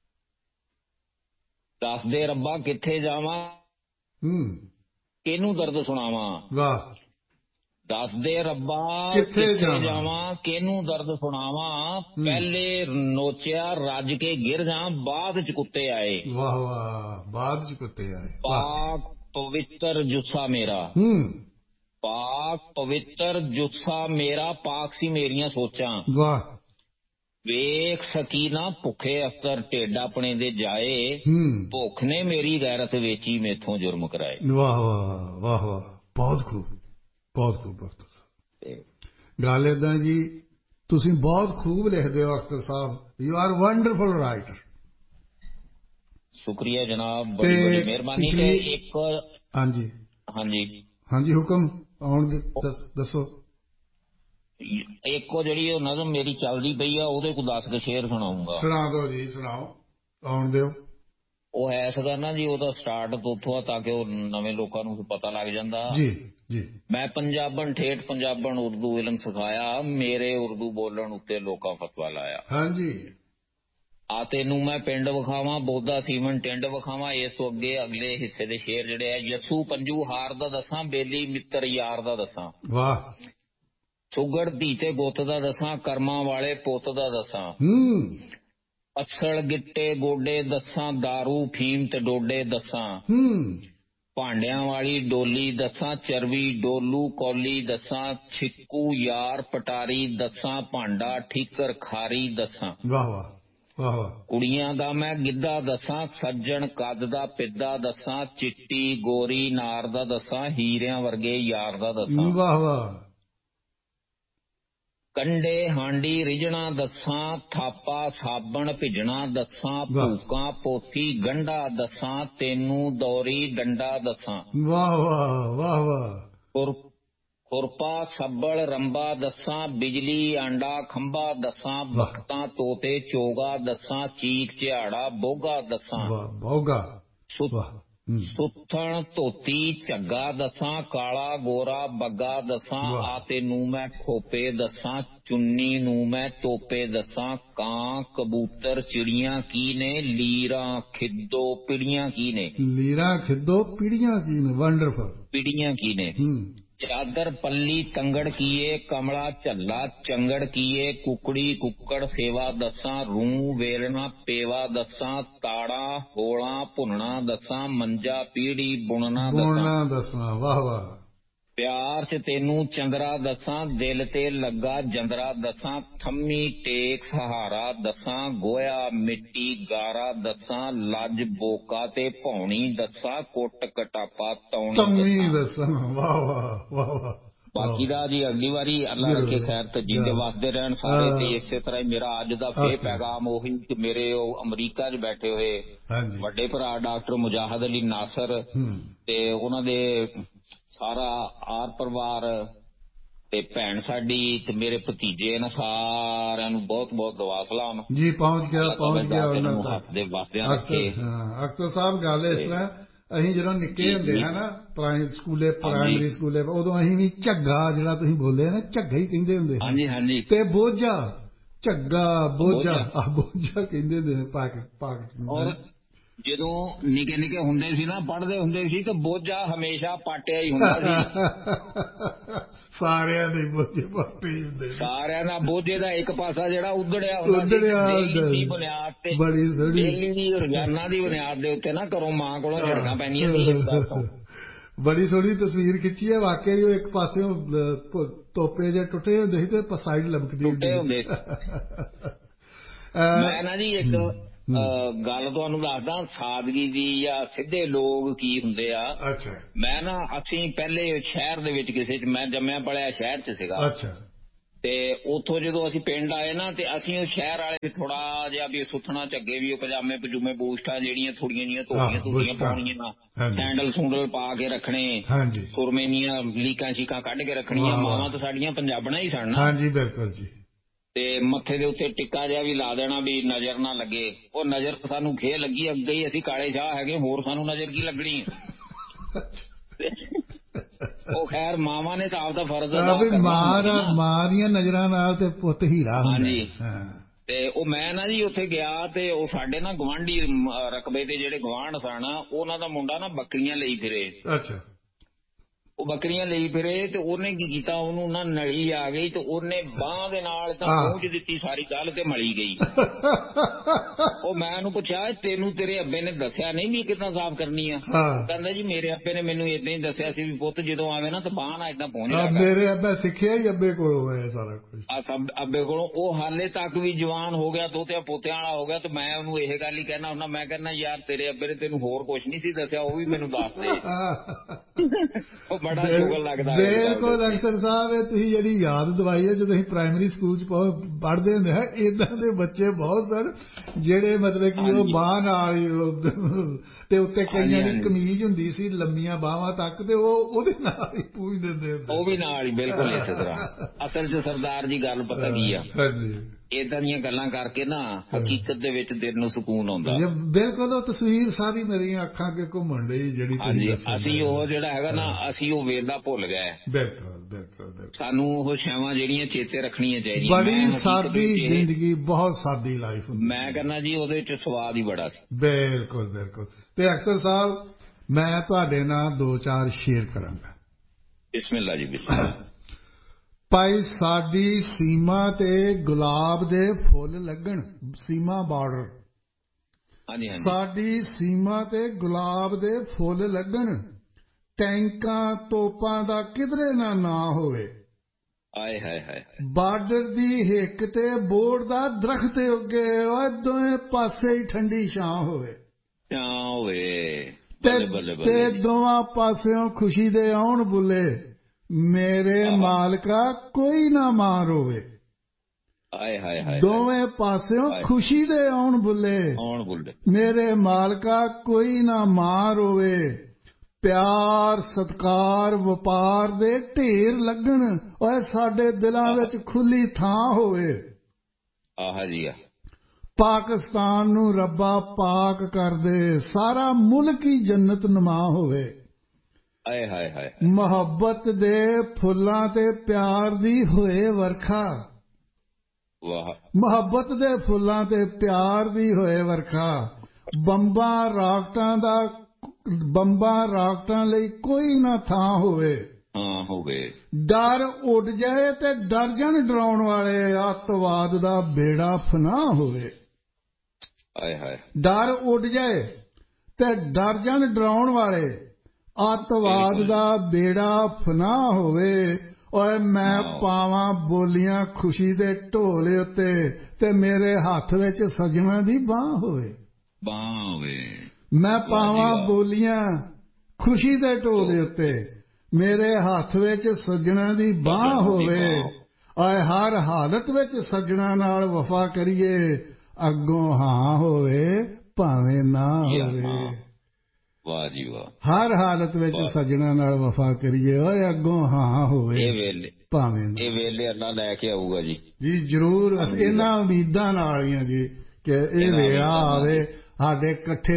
ਦੱਸਦੇ ਰੱਬਾ ਕਿੱਥੇ ਜਾਵਾਂ, ਹੂੰ, ਕਿਹਨੂੰ ਦਰਦ ਸੁਣਾਵਾਂ। ਵਾਹ। ਦੱਸਦੇ ਰੱਬਾ ਕਿੱਥੇ ਜਾਵਾਂ, ਕਿਹਨੂੰ ਦਰਦ ਸੁਣਾਵਾਂ। ਪਹਿਲੇ ਨੋਚਿਆ ਰੱਜ ਕੇ ਗਿਰ ਜਾ, ਬਾਅਦ ਚ ਕੁੱਤੇ ਆਏ। ਵਾਹ ਵਾਹ, ਬਾਅਦ ਚ ਕੁੱਤੇ ਆਏ। ਪਾਕ ਪਵਿੱਤਰ ਜੁੱਸਾ ਮੇਰਾ, ਹੂੰ, ਪਾਕ ਪਵਿੱਤਰ ਜੁੱਸਾ ਮੇਰਾ, ਪਾਕ ਸੀ ਮੇਰੀਆਂ ਸੋਚਾਂ। ਵਾਹ। ਵੇਖ ਸਕੀ ਨਾ ਭੁੱਖੇ ਅਫਸਰ ਢਿੱਡ ਆਪਣੇ ਦੇ ਜਾਏ, ਹੂੰ, ਭੁੱਖ ਨੇ ਮੇਰੀ ਗੈਰਤ ਵੇਚੀ, ਮੈਥੋਂ ਜੁਰਮ ਕਰਾਏ। ਵਾਹ ਵਾਹ ਵਾਹ ਵਾਹ, ਬਹੁਤ ਖੂਬ, ਬਹੁਤ ਖੂਬ ਅਖਤਰ ਸਾਹਿਬ। ਗੱਲ ਏਦਾਂ ਜੀ, ਤੁਸੀਂ ਬਹੁਤ ਖੂਬ ਲਿਖਦੇ ਹੋ ਅਖਤਰ ਸਾਹਿਬ, ਯੂ ਆਰ ਵੰਡਰਫੁਲ ਰਾਈਟਰ। ਸ਼ੁਕਰੀਆ ਜਨਾਬ, ਬੜੀ ਬੜੀ ਮਿਹਰਬਾਨੀ। ਤੇ ਇੱਕ ਹਾਂਜੀ ਹਾਂਜੀ ਹਾਂਜੀ ਹੁਕਮ ਆਉਣਗੇ, ਦੱਸੋ। ਇੱਕ ਉਹ ਜਿਹੜੀ ਉਹ ਨਜ਼ਮ ਮੇਰੀ ਚੱਲਦੀ ਪਈ ਆ, ਉਹਦੇ ਕੋਲ ਦਸ ਕੁ ਸ਼ੇਰ ਸੁਣਾਉਂਗਾ। ਸੁਣਾ ਦਿਓ ਜੀ, ਸੁਣਾਓ, ਆਉਣ ਦਿਓ। ਉਹ ਹੈ ਸਗਾ ਨਾ ਜੀ, ਉਹਦਾ ਸਟਾਰਟ ਤੋਂ ਉੱਥੋਂ ਆ ਤਾਂ ਕਿ ਉਹ ਨਵੇਂ ਲੋਕਾਂ ਨੂੰ ਪਤਾ ਲੱਗ ਜਾਂਦਾ। ਜੀ ਜੀ। ਮੈਂ ਪੰਜਾਬਣ ਠੇਠ ਪੰਜਾਬਣ ਉਰਦੂ ਇਲਮ ਸਿਖਾਇਆ, ਮੇਰੇ ਉਰਦੂ ਬੋਲਣ ਉੱਤੇ ਲੋਕਾਂ ਫਤਵਾ ਲਾਇਆ। ਹਾਂਜੀ। ਆ ਤੈਨੂੰ ਮੈਂ ਪਿੰਡ ਵਿਖਾਵਾਂ, ਬੋਦਾ ਸੀਮਨ ਟਿੰਡ ਵਿਖਾਵਾਂ। ਇਸ ਤੋਂ ਅੱਗੇ ਅਗਲੇ ਹਿੱਸੇ ਦੇ ਸ਼ੇਰ ਜਿਹੜੇ ਆ, ਯਸੂ ਪੰਜੂ ਹਾਰ ਦਾ ਦੱਸਾਂ, ਬੇਲੀ ਮਿੱਤਰ ਯਾਰ ਦਾ ਦੱਸਾਂ। ਵਾਹ। ਸੁਗੜ ਧੀ ਤੇ ਗੁੱਤ ਦਾ ਦੱਸਾਂ, ਕਰਮਾਂ ਵਾਲੇ ਪੁੱਤ ਦਾ ਦੱਸਾਂ। ਹੂੰ। ਅਸਲ ਗਿੱਟੇ ਗੋਡੇ ਦੱਸਾਂ, ਦਾਰੂ ਫੀਮ ਤੇ ਡੋਡੇ ਦੱਸਾਂ। ਹੂੰ। ਭਾਂਡਿਆਂ ਵਾਲੀ ਡੋਲੀ ਦੱਸਾਂ, ਚਰਵੀ ਡੋਲੂ ਕੌਲੀ ਦੱਸਾਂ। ਛਿੱਕੂ ਯਾਰ ਪਟਾਰੀ ਦੱਸਾਂ, ਭਾਂਡਾ ਠੀਕਰ ਖਾਰੀ ਦੱਸਾਂ। ਵਾਹ ਵਾਹ ਵਾਹ ਵਾਹ। ਕੁੜੀਆਂ ਦਾ ਮੈਂ ਗਿੱਧਾ ਦੱਸਾਂ, ਸੱਜਣ ਕੱਦ ਦਾ ਪਿੱਦਾ ਦੱਸਾਂ। ਚਿੱਟੀ ਗੋਰੀ ਨਾਰ ਦਾ ਦੱਸਾਂ, ਹੀਰਿਆਂ ਵਰਗੇ ਯਾਰ ਦਾ ਦੱਸਾਂ। ਵਾਹ ਵਾਹ। ਕੰਡੇ ਹਾਂਡੀ ਰਿਝਣਾ ਦੱਸਾਂ, ਥਾਪਾ ਸਾਬਣ ਭਿੱਜਣਾ ਦੱਸਾਂ। ਭੂਕਾਂ ਪੋਥੀ ਗੰਢਾ ਦੱਸਾਂ, ਤੈਨੂੰ ਦੌਰੀ ਡੰਡਾ ਦੱਸਾਂ। ਵਾਹ ਵਾਹ ਵਾਹ ਵਾਹ। ਖੁਰਪਾ ਸੱਬਲ ਰੰਬਾ ਦੱਸਾਂ, ਬਿਜਲੀ ਆਂਡਾ ਖੰਭਾ ਦੱਸਾਂ। ਬਖਤਾਂ ਤੋਤੇ ਚੋਗਾ ਦੱਸਾਂ, ਚੀਕ ਝਿਆੜਾ ਬੋਗਾ ਦੱਸਾਂ। ਬੋਗਾ। ਸੁੱਥਣ ਧੋਤੀ ਝੱਗਾ ਦੱਸਾਂ, ਕਾਲਾ ਗੋਰਾ ਬੱਗਾ ਦੱਸਾਂ। ਆ ਤੈਨੂੰ ਮੈਂ ਖੋਪੇ ਦੱਸਾਂ, ਚੁੰਨੀ ਨੂੰ ਮੈਂ ਤੋਪੇ ਦੱਸਾਂ। ਕਾਂ ਕਬੂਤਰ ਚਿੜੀਆਂ ਕੀ ਨੇ, ਲੀਰਾਂ ਖਿੱਦੋ ਪਿੜੀਆਂ ਕੀ ਨੇ। ਲੀਰਾਂ ਖਿੱਦੋ ਪਿੜੀਆਂ ਕੀ ਨੇ, ਵੰਡਰਫੁਲ। ਪਿੜੀਆਂ ਕੀ ਨੇ। ਚਾਦਰ ਪੱਲੀ ਤੰਗੜ ਕੀਏ, ਕਮਲਾ ਝੱਲਾ ਚੰਗੜ ਕੀਏ। ਕੁਕੜੀ ਕੁੱਕੜ ਸੇਵਾ ਦੱਸਾਂ, ਰੂ ਵੇਲਣਾ ਪੇਵਾ ਦੱਸਾਂ। ਤਾੜਾ ਹੋਲਾਂ ਭੁੰਨਣਾ ਦੱਸਾਂ, ਮੰਜਾ ਪੀੜੀ ਬੁਣਨਾ ਦੱਸਾਂ। ਵਾਹ ਵਾਹ। ਪਿਆਰ ਚ ਤੈਨੂੰ ਚੰਦਰਾ ਦੱਸਾਂ, ਦਿਲ ਤੇ ਲੱਗਾ ਜੰਦਰਾ ਦੱਸਾਂ। ਥੰਮੀ ਟੇਕ ਸਹਾਰਾ ਦੱਸਾਂ, ਗੋਇਆ ਮਿੱਟੀ ਗਾਰਾ ਦੱਸਾਂ। ਲੱਜ ਬੋਕਾ ਤੇ ਭੌਣੀ ਦੱਸਾਂ, ਕੁੱਟ ਕਟਾਪਾ ਤੌਣੀ ਦੱਸਾਂ। ਵਾਹ ਵਾਹ ਵਾਹ ਵਾਹ। ਬਾਕੀ ਦਾ ਜੀ ਅਗਲੀ ਵਾਰੀ ਅੱਲਾ ਰੱਖੇ ਖੈਰ ਤੇ ਜਿੰਦੇ ਵਸਦੇ ਰਹਿਣ ਸਾਰੇ। ਤੇ ਇਸੇ ਤਰ੍ਹਾਂ ਹੀ ਮੇਰਾ ਅੱਜ ਦਾ ਫੇਰ ਪੈਗਾਮ ਉਹੀ ਕਿ ਮੇਰੇ ਉਹ ਅਮਰੀਕਾ 'ਚ ਬੈਠੇ ਹੋਏ ਵੱਡੇ ਭਰਾ ਡਾਕਟਰ ਮੁਜਾਹਦ ਅਲੀ ਨਾਸਰ ਤੇ ਉਹਨਾਂ ਦੇ ਸਾਰਾ ਆਰ ਪਰਿਵਾਰ ਤੇ ਭੈਣ ਸਾਡੀ ਤੇ ਮੇਰੇ ਭਤੀਜੇ ਇਹਨਾਂ ਸਾਰਿਆਂ ਨੂੰ ਬਹੁਤ ਬਹੁਤ ਦੁਆ ਸਲਾਮ ਜੀ। ਪਹੁੰਚ ਗਿਆ ਪਹੁੰਚ ਗਿਆ ਉਹਨਾਂ ਤੱਕ। ਹੱਥ ਦੇ ਵਾਸਦਿਆਂ ਰੱਖੇ। ਅਖਤਰ ਸਾਹਿਬ ਗੱਲ ਇਸ ਤਰ੍ਹਾਂ, ਅਸੀਂ ਜਦੋਂ ਨਿੱਕੇ ਹੁੰਦੇ ਹਾਂ ਨਾ ਪ੍ਰਾਇਮਰੀ ਸਕੂਲੇ ਪ੍ਰਾਇਮਰੀ ਸਕੂਲੇ ਉਦੋਂ ਅਸੀਂ ਵੀ ਝੱਗਾ ਜਿਹੜਾ ਤੁਸੀਂ ਬੋਲੇ ਨਾ ਝੱਗਾ ਹੀ ਕਹਿੰਦੇ ਹੁੰਦੇ। ਹਾਂਜੀ ਹਾਂਜੀ। ਤੇ ਬੋਝਾ ਝੱਗਾ ਬੋਝਾ ਆ ਬੋਝਾ ਕਹਿੰਦੇ ਹੁੰਦੇ ਨੇ ਪਾਕ ਪਾਕ। ਔਰ ਜਦੋਂ ਨਿੱਕੇ ਨਿੱਕੇ ਹੁੰਦੇ ਸੀ ਨਾ ਪੜ੍ਹਦੇ ਹੁੰਦੇ ਸੀ ਤਾਂ ਬੋਝਾ ਹਮੇਸ਼ਾ ਪਾਟਿਆ ਹੀ ਹੁੰਦਾ ਸੀ। ਸਾਰਿਆਂ ਦੇ ਬੋਝੇ ਪਾਟੇ ਹੀ ਹੁੰਦੇ ਸੀ। ਸਾਰਿਆਂ ਦਾ ਬੋਝੇ ਦਾ ਇੱਕ ਪਾਸਾ ਜਿਹੜਾ ਉਧੜਿਆ ਹੁੰਦਾ ਸੀ ਬੁਨਿਆਦ ਤੇ, ਡੇਲੀ ਦੀ ਰੋਜ਼ਾਨਾ ਦੀ ਬੁਨਿਆਦ ਦੇ ਉੱਤੇ ਨਾ ਘਰੋਂ ਮਾਂ ਕੋਲੋਂ ਝੜਕਾਂ ਪੈਂਦੀਆਂ ਸੀ। ਬੜੀ ਸੋਹਣੀ ਤਸਵੀਰ ਖਿੱਚੀ ਹੈ ਵਾਕਿਆ ਹੀ। ਉਹ ਇੱਕ ਪਾਸਿਓਂ ਤੋਪੇ ਜਿਹੇ ਟੁੱਟੇ ਹੁੰਦੇ ਸੀ ਤੇ ਸਾਈਡ ਲਮਕਦੀ ਟੁੱਟੇ ਹੁੰਦੇ। ਮੈਂ ਨਾ ਜੀ ਇੱਕ ਗੱਲ ਤੁਹਾਨੂੰ ਦੱਸਦਾ ਸਾਦਗੀ ਦੀ ਜਾਂ ਸਿੱਧੇ ਲੋਕ ਕੀ ਹੁੰਦੇ ਆ। ਅੱਛਾ। ਮੈਂ ਨਾ ਅਸੀਂ ਪਹਿਲੇ ਸ਼ਹਿਰ ਦੇ ਵਿੱਚ ਕਿਸੇ ਚ ਮੈਂ ਜੰਮਿਆ ਪਲਿਆ ਸ਼ਹਿਰ ਚ ਸੀਗਾ। ਅੱਛਾ। ਤੇ ਉੱਥੋਂ ਜਦੋਂ ਅਸੀਂ ਪਿੰਡ ਆਏ ਨਾ ਤੇ ਅਸੀਂ ਉਹ ਸ਼ਹਿਰ ਵਾਲੇ ਥੋੜਾ ਜਿਹਾ ਵੀ ਸੁੱਥਣਾ ਝੱਗੇ ਵੀ ਉਹ ਪਜਾਮੇ ਪਜੂਮੇ ਬੂਸਟਾਂ ਜਿਹੜੀਆਂ ਥੋੜੀਆਂ ਜਿਹੀਆਂ ਧੋਤੀਆਂ ਧੋਤੀਆਂ ਪਾਉਣੀਆਂ, ਸੈਂਡਲ ਸੂੰਡਲ ਪਾ ਕੇ ਰੱਖਣੇ, ਸੁਰਮੇ ਦੀਆਂ ਲੀਕਾਂ ਸ਼ੀਕਾਂ ਕੱਢ ਕੇ ਰੱਖਣੀਆਂ। ਮਾਵਾਂ ਤਾਂ ਸਾਡੀਆਂ ਪੰਜਾਬਣਾਂ ਹੀ ਸਨ। ਹਾਂਜੀ ਬਿਲਕੁਲ ਜੀ। ਤੇ ਮੱਥੇ ਦੇ ਉੱਤੇ ਟਿੱਕਾ ਜਿਹਾ ਵੀ ਲਾ ਦੇਣਾ ਵੀ ਨਜ਼ਰ ਨਾ ਲੱਗੇ। ਉਹ ਨਜ਼ਰ ਸਾਨੂੰ ਖੇ ਲੱਗੀ ਅੱਗੇ ਹੀ ਅਸੀਂ ਕਾਲੇ ਸ਼ਾਹ ਹੈਗੇ, ਹੋਰ ਸਾਨੂੰ ਨਜ਼ਰ ਕੀ ਲੱਗਣੀ। ਉਹ ਖੈਰ ਮਾਵਾਂ ਨੇ ਤਾਂ ਆਪਦਾ ਫਰਜ਼ ਅਦਾ ਕਰਨਾ ਮਾਂ ਮਾਂ ਦੀਆਂ ਨਜ਼ਰਾਂ ਨਾਲ ਤੇ ਪੁੱਤ ਹੀਰਾ ਹੁੰਦਾ। ਤੇ ਉਹ ਮੈਂ ਨਾ ਜੀ ਉੱਥੇ ਗਿਆ ਤੇ ਉਹ ਸਾਡੇ ਨਾ ਗਵਾਂਢੀ ਰਕਬੇ ਤੇ ਜਿਹੜੇ ਗਵਾਂਢ ਸਨ ਉਹਨਾਂ ਦਾ ਮੁੰਡਾ ਨਾ ਬੱਕਰੀਆਂ ਲਈ ਫਿਰੇ। ਅੱਛਾ। ਉਹ ਬੱਕਰੀਆਂ ਲਈ ਫਿਰੇ ਤੇ ਉਹਨੇ ਕੀ ਕੀਤਾ, ਉਹਨੂੰ ਨਾ ਨਲੀ ਆ ਗਈ ਤੇ ਉਹਨੇ ਬਾਂਹ ਦੇ ਨਾਲ ਤਾਂ ਪੂੰਝ ਦਿੱਤੀ ਸਾਰੀ ਗੱਲ ਤੇ ਮਲੀ ਗਈ। ਉਹ ਮੈਂ ਉਹਨੂੰ ਪੁੱਛਿਆ ਤੈਨੂੰ ਤੇਰੇ ਅੱਬੇ ਨੇ ਦੱਸਿਆ ਨਹੀਂ ਵੀ ਕਿੱਦਾਂ ਸਾਫ਼ ਕਰਨੀ ਆ? ਕਹਿੰਦਾ ਜੀ ਮੇਰੇ ਅੱਬੇ ਨੇ ਮੈਨੂੰ ਏਦਾਂ ਹੀ ਦੱਸਿਆ ਸੀ ਵੀ ਪੁੱਤ ਜਦੋਂ ਆਵੇ ਨਾ ਤਾਂ ਬਾਂਹ ਨਾਲ ਏਦਾਂ ਪੂੰਝ ਲਿਆ। ਮੇਰੇ ਅੱਬੇ ਸਿੱਖਿਆ ਹੀ ਅੱਬੇ ਕੋਲੋਂ ਹੋਇਆ ਸਾਰਾ ਕੁਝ। ਆ ਸਭ ਅੱਬੇ ਕੋਲੋਂ। ਉਹ ਹਾਲੇ ਤੱਕ ਵੀ ਜਵਾਨ ਹੋ ਗਿਆ, ਦੋਤਿਆਂ ਪੋਤਿਆਂ ਵਾਲਾ ਹੋ ਗਿਆ ਤੇ ਮੈਂ ਉਹਨੂੰ ਇਹ ਗੱਲ ਹੀ ਕਹਿਣਾ ਹੁੰਦਾ, ਮੈਂ ਕਹਿੰਦਾ ਯਾਰ ਤੇਰੇ ਅੱਬੇ ਨੇ ਤੈਨੂੰ ਹੋਰ ਕੁਛ ਨਹੀਂ ਸੀ ਦੱਸਿਆ, ਉਹ ਵੀ ਮੈਨੂੰ ਦੱਸ ਦੇ। ਉਹ ਬੜਾ ਸ਼ੁਗਲ ਲੱਗਦਾ। ਬਿਲਕੁਲ ਅਖਤਰ ਸਾਹਿਬ, ਇਹ ਤੁਸੀਂ ਜਿਹੜੀ ਯਾਦ ਦਵਾਈ ਹੈ, ਜਦੋਂ ਅਸੀਂ ਪ੍ਰਾਇਮਰੀ ਸਕੂਲ ਚ ਪੜ੍ਹਦੇ ਹੁੰਦੇ ਹੈ ਏਦਾਂ ਦੇ ਬੱਚੇ ਬਹੁਤ ਸਨ ਜਿਹੜੇ ਮਤਲਬ ਕਿ ਉਹ ਬਾਂਹ ਨਾਲ ਤੇ ਉੱਤੇ ਕਈਆਂ ਦੀ ਕਮੀਜ਼ ਹੁੰਦੀ ਸੀ ਲੰਮੀਆਂ ਬਾਹਾਂ ਤੱਕ ਤੇ ਉਹ ਉਹਦੇ ਨਾਲ ਹੀ ਪੂੰਝ ਦਿੰਦੇ ਹੁੰਦੇ। ਉਹ ਵੀ ਨਾਲ ਹੀ ਬਿਲਕੁਲ ਇਸੇ ਤਰ੍ਹਾਂ। ਅਸਲ ਚ ਸਰਦਾਰ ਜੀ ਗੱਲ ਪਤਾ ਕੀ ਆ, ਏਦਾਂ ਦੀਆਂ ਗੱਲਾਂ ਕਰਕੇ ਨਾ ਹਕੀਕਤ ਦੇ ਵਿੱਚ ਦਿਲ ਨੂੰ ਸਕੂਨ ਆਉਂਦਾ। ਬਿਲਕੁਲ ਉਹ ਤਸਵੀਰ ਸਾਰੀ ਮੇਰੀਆਂ ਅੱਖਾਂ ਅੱਗੇ ਘੁੰਮਣ ਡਈ ਜਿਹੜੀ ਤੁਸੀਂ ਅਸੀਂ ਉਹ ਜਿਹੜਾ ਹੈਗਾ ਨਾ ਅਸੀਂ ਉਹ ਵੇਲਾ ਭੁੱਲ ਗਏ। ਬਿਲਕੁਲ ਬਿਲਕੁਲ। ਸਾਨੂੰ ਉਹ ਛਾਵਾਂ ਜਿਹੜੀਆਂ ਚੇਤੇ ਰੱਖਣੀਆਂ ਚਾਹੀਦੀਆਂ। ਬੜੀ ਸਾਦੀ ਜ਼ਿੰਦਗੀ, ਬਹੁਤ ਸਾਦੀ ਲਾਈਫ ਹੁੰਦੀ। ਮੈਂ ਕਹਿੰਦਾ ਜੀ ਉਹਦੇ ਚ ਸਵਾਦ ਹੀ ਬੜਾ ਸੀ। ਬਿਲਕੁਲ ਬਿਲਕੁਲ। ਤੇ ਅਖਤਰ ਸਾਹਿਬ ਮੈਂ ਤੁਹਾਡੇ ਨਾਲ ਦੋ ਚਾਰ ਸ਼ੇਅਰ ਕਰਾਂਗਾ। ਬਿਸਮਿਲ੍ਲਾ ਜੀ ਬਿਸਮਿਲ੍ਲਾ। ਭਾਈ ਸਾਡੀ ਸੀਮਾ ਤੇ ਗੁਲਾਬ ਦੇ ਫੁੱਲ ਲੱਗਣ, ਸੀਮਾ ਬਾਰਡਰ, ਸਾਡੀ ਸੀਮਾ ਤੇ ਗੁਲਾਬ ਦੇ ਫੁੱਲ ਲੱਗਣ, ਟੈਂਕਾਂ ਤੋਪਾਂ ਦਾ ਕਿਧਰੇ ਨਾ ਨਾ ਹੋਵੇ। ਆਏ ਹਾਏ ਹਾਏ। ਬਾਰਡਰ ਦੀ ਹਿੱਕ ਤੇ ਬੋੜ ਦਾ ਦਰਖਤ ਉੱਗੇ, ਓਏ ਦੋਵੇਂ ਪਾਸੇ ਹੀ ਠੰਡੀ ਛਾਂ ਹੋਵੇ। ਛਾਂ ਹੋਵੇ ਤੇ ਦੋਵਾਂ ਪਾਸਿਓਂ ਖੁਸ਼ੀ ਦੇ ਆਉਣ ਬੁੱਲੇ, ਮੇਰੇ ਮਾਲਕਾ ਕੋਈ ਨਾ ਮਾਰ ਹੋਵੇ। ਆਏ ਹਾਏ ਹਾਏ। ਦੋਵੇਂ ਪਾਸਿਓਂ ਖੁਸ਼ੀ ਦੇ ਆਉਣ ਬੁੱਲੇ, ਆਉਣ ਬੁੱਲੇ, ਮੇਰੇ ਮਾਲਕਾ ਕੋਈ ਨਾ ਮਾਰ ਹੋਵੇ। ਪਿਆਰ ਸਤਿਕਾਰ ਵਪਾਰ ਦੇ ਢੇਰ ਲੱਗਣ, ਓਏ ਸਾਡੇ ਦਿਲਾਂ ਵਿੱਚ ਖੁੱਲੀ ਥਾਂ ਹੋਵੇ। ਆਹ ਜੀ ਆ। ਪਾਕਿਸਤਾਨ ਨੂੰ ਰੱਬਾ ਪਾਕ ਕਰ ਦੇ, ਸਾਰਾ ਮੁਲਕ ਹੀ ਜੰਨਤ ਨੁਮਾ ਹੋਵੇ। ਆਏ ਹਾਏ ਹਾਏ। ਮੁਹੱਬਤ ਦੇ ਫੁੱਲਾਂ ਤੇ ਪਿਆਰ ਦੀ ਹੋਏ ਵਰਖਾ। ਵਾਹ। ਮੁਹੱਬਤ ਦੇ ਫੁੱਲਾਂ ਤੇ ਪਿਆਰ ਦੀ ਹੋਏ ਵਰਖਾ, ਬੰਬਾਂ ਰਾਕਟਾਂ ਦਾ ਬੰਬਾਂ ਰਾਕਟਾਂ ਲਈ ਕੋਈ ਨਾ ਥਾਂ ਹੋਵੇ। ਹਾਂ ਹੋਵੇ। ਡਰ ਉੱਡ ਜਾਏ ਤੇ ਡਰ ਜਾਣ ਡਰਾਉਣ ਵਾਲੇ, ਅੱਤਵਾਦ ਦਾ ਬੇੜਾ ਫਨਾਹ ਹੋਵੇ। ਆਏ ਹਾਏ। ਡਰ ਉੱਡ ਜਾਏ ਤੇ ਡਰ ਜਾਣ ਡਰਾਉਣ ਵਾਲੇ, ਅੱਤਵਾਦ ਦਾ ਬੇੜਾ ਫਨਾਹ ਹੋਵੇ। ਓਏ ਮੈਂ ਪਾਵਾਂ ਬੋਲੀਆਂ ਖੁਸ਼ੀ ਦੇ ਢੋਲੇ ਉੱਤੇ, ਤੇ ਮੇਰੇ ਹੱਥ ਵਿੱਚ ਸੱਜਣਾ ਦੀ ਬਾਂਹ ਹੋਵੇ। ਬਾਂਹ ਹੋਵੇ। ਮੈਂ ਪਾਵਾਂ ਬੋਲੀਆਂ ਖੁਸ਼ੀ ਦੇ ਢੋਲੇ ਉੱਤੇ, ਮੇਰੇ ਹੱਥ ਵਿੱਚ ਸੱਜਣਾ ਦੀ ਬਾਂਹ ਹੋਵੇ। ਓਏ ਹਰ ਹਾਲਤ ਵਿੱਚ ਸੱਜਣਾ ਨਾਲ ਵਫਾ ਕਰੀਏ, ਅੱਗੋਂ ਹਾਂ ਹੋਵੇ ਭਾਵੇਂ ਨਾ ਹੋਵੇ। ਵਾਹ ਜੀ ਵਾਹ। ਹਰ ਹਾਲਤ ਵਿੱਚ ਸੱਜਣਾ ਨਾਲ ਵਫਾ ਕਰੀਏ, ਓਏ ਅੱਗੋਂ ਹਾਂ ਹੋਵੇ ਇਹ ਵੇਲੇ ਭਾਵੇਂ ਨਾ। ਇਹ ਵੇਲੇ ਅੱਲਾ ਲੈ ਕੇ ਆਊਗਾ ਜੀ। ਜੀ ਜ਼ਰੂਰ। ਇਹਨਾਂ ਉਮੀਦਾਂ ਨਾਲ ਹੀ ਆ ਜੀ ਕਿ ਇਹ ਵੇਲਾ ਆਵੇ, ਸਾਡੇ ਇਕੱਠੇ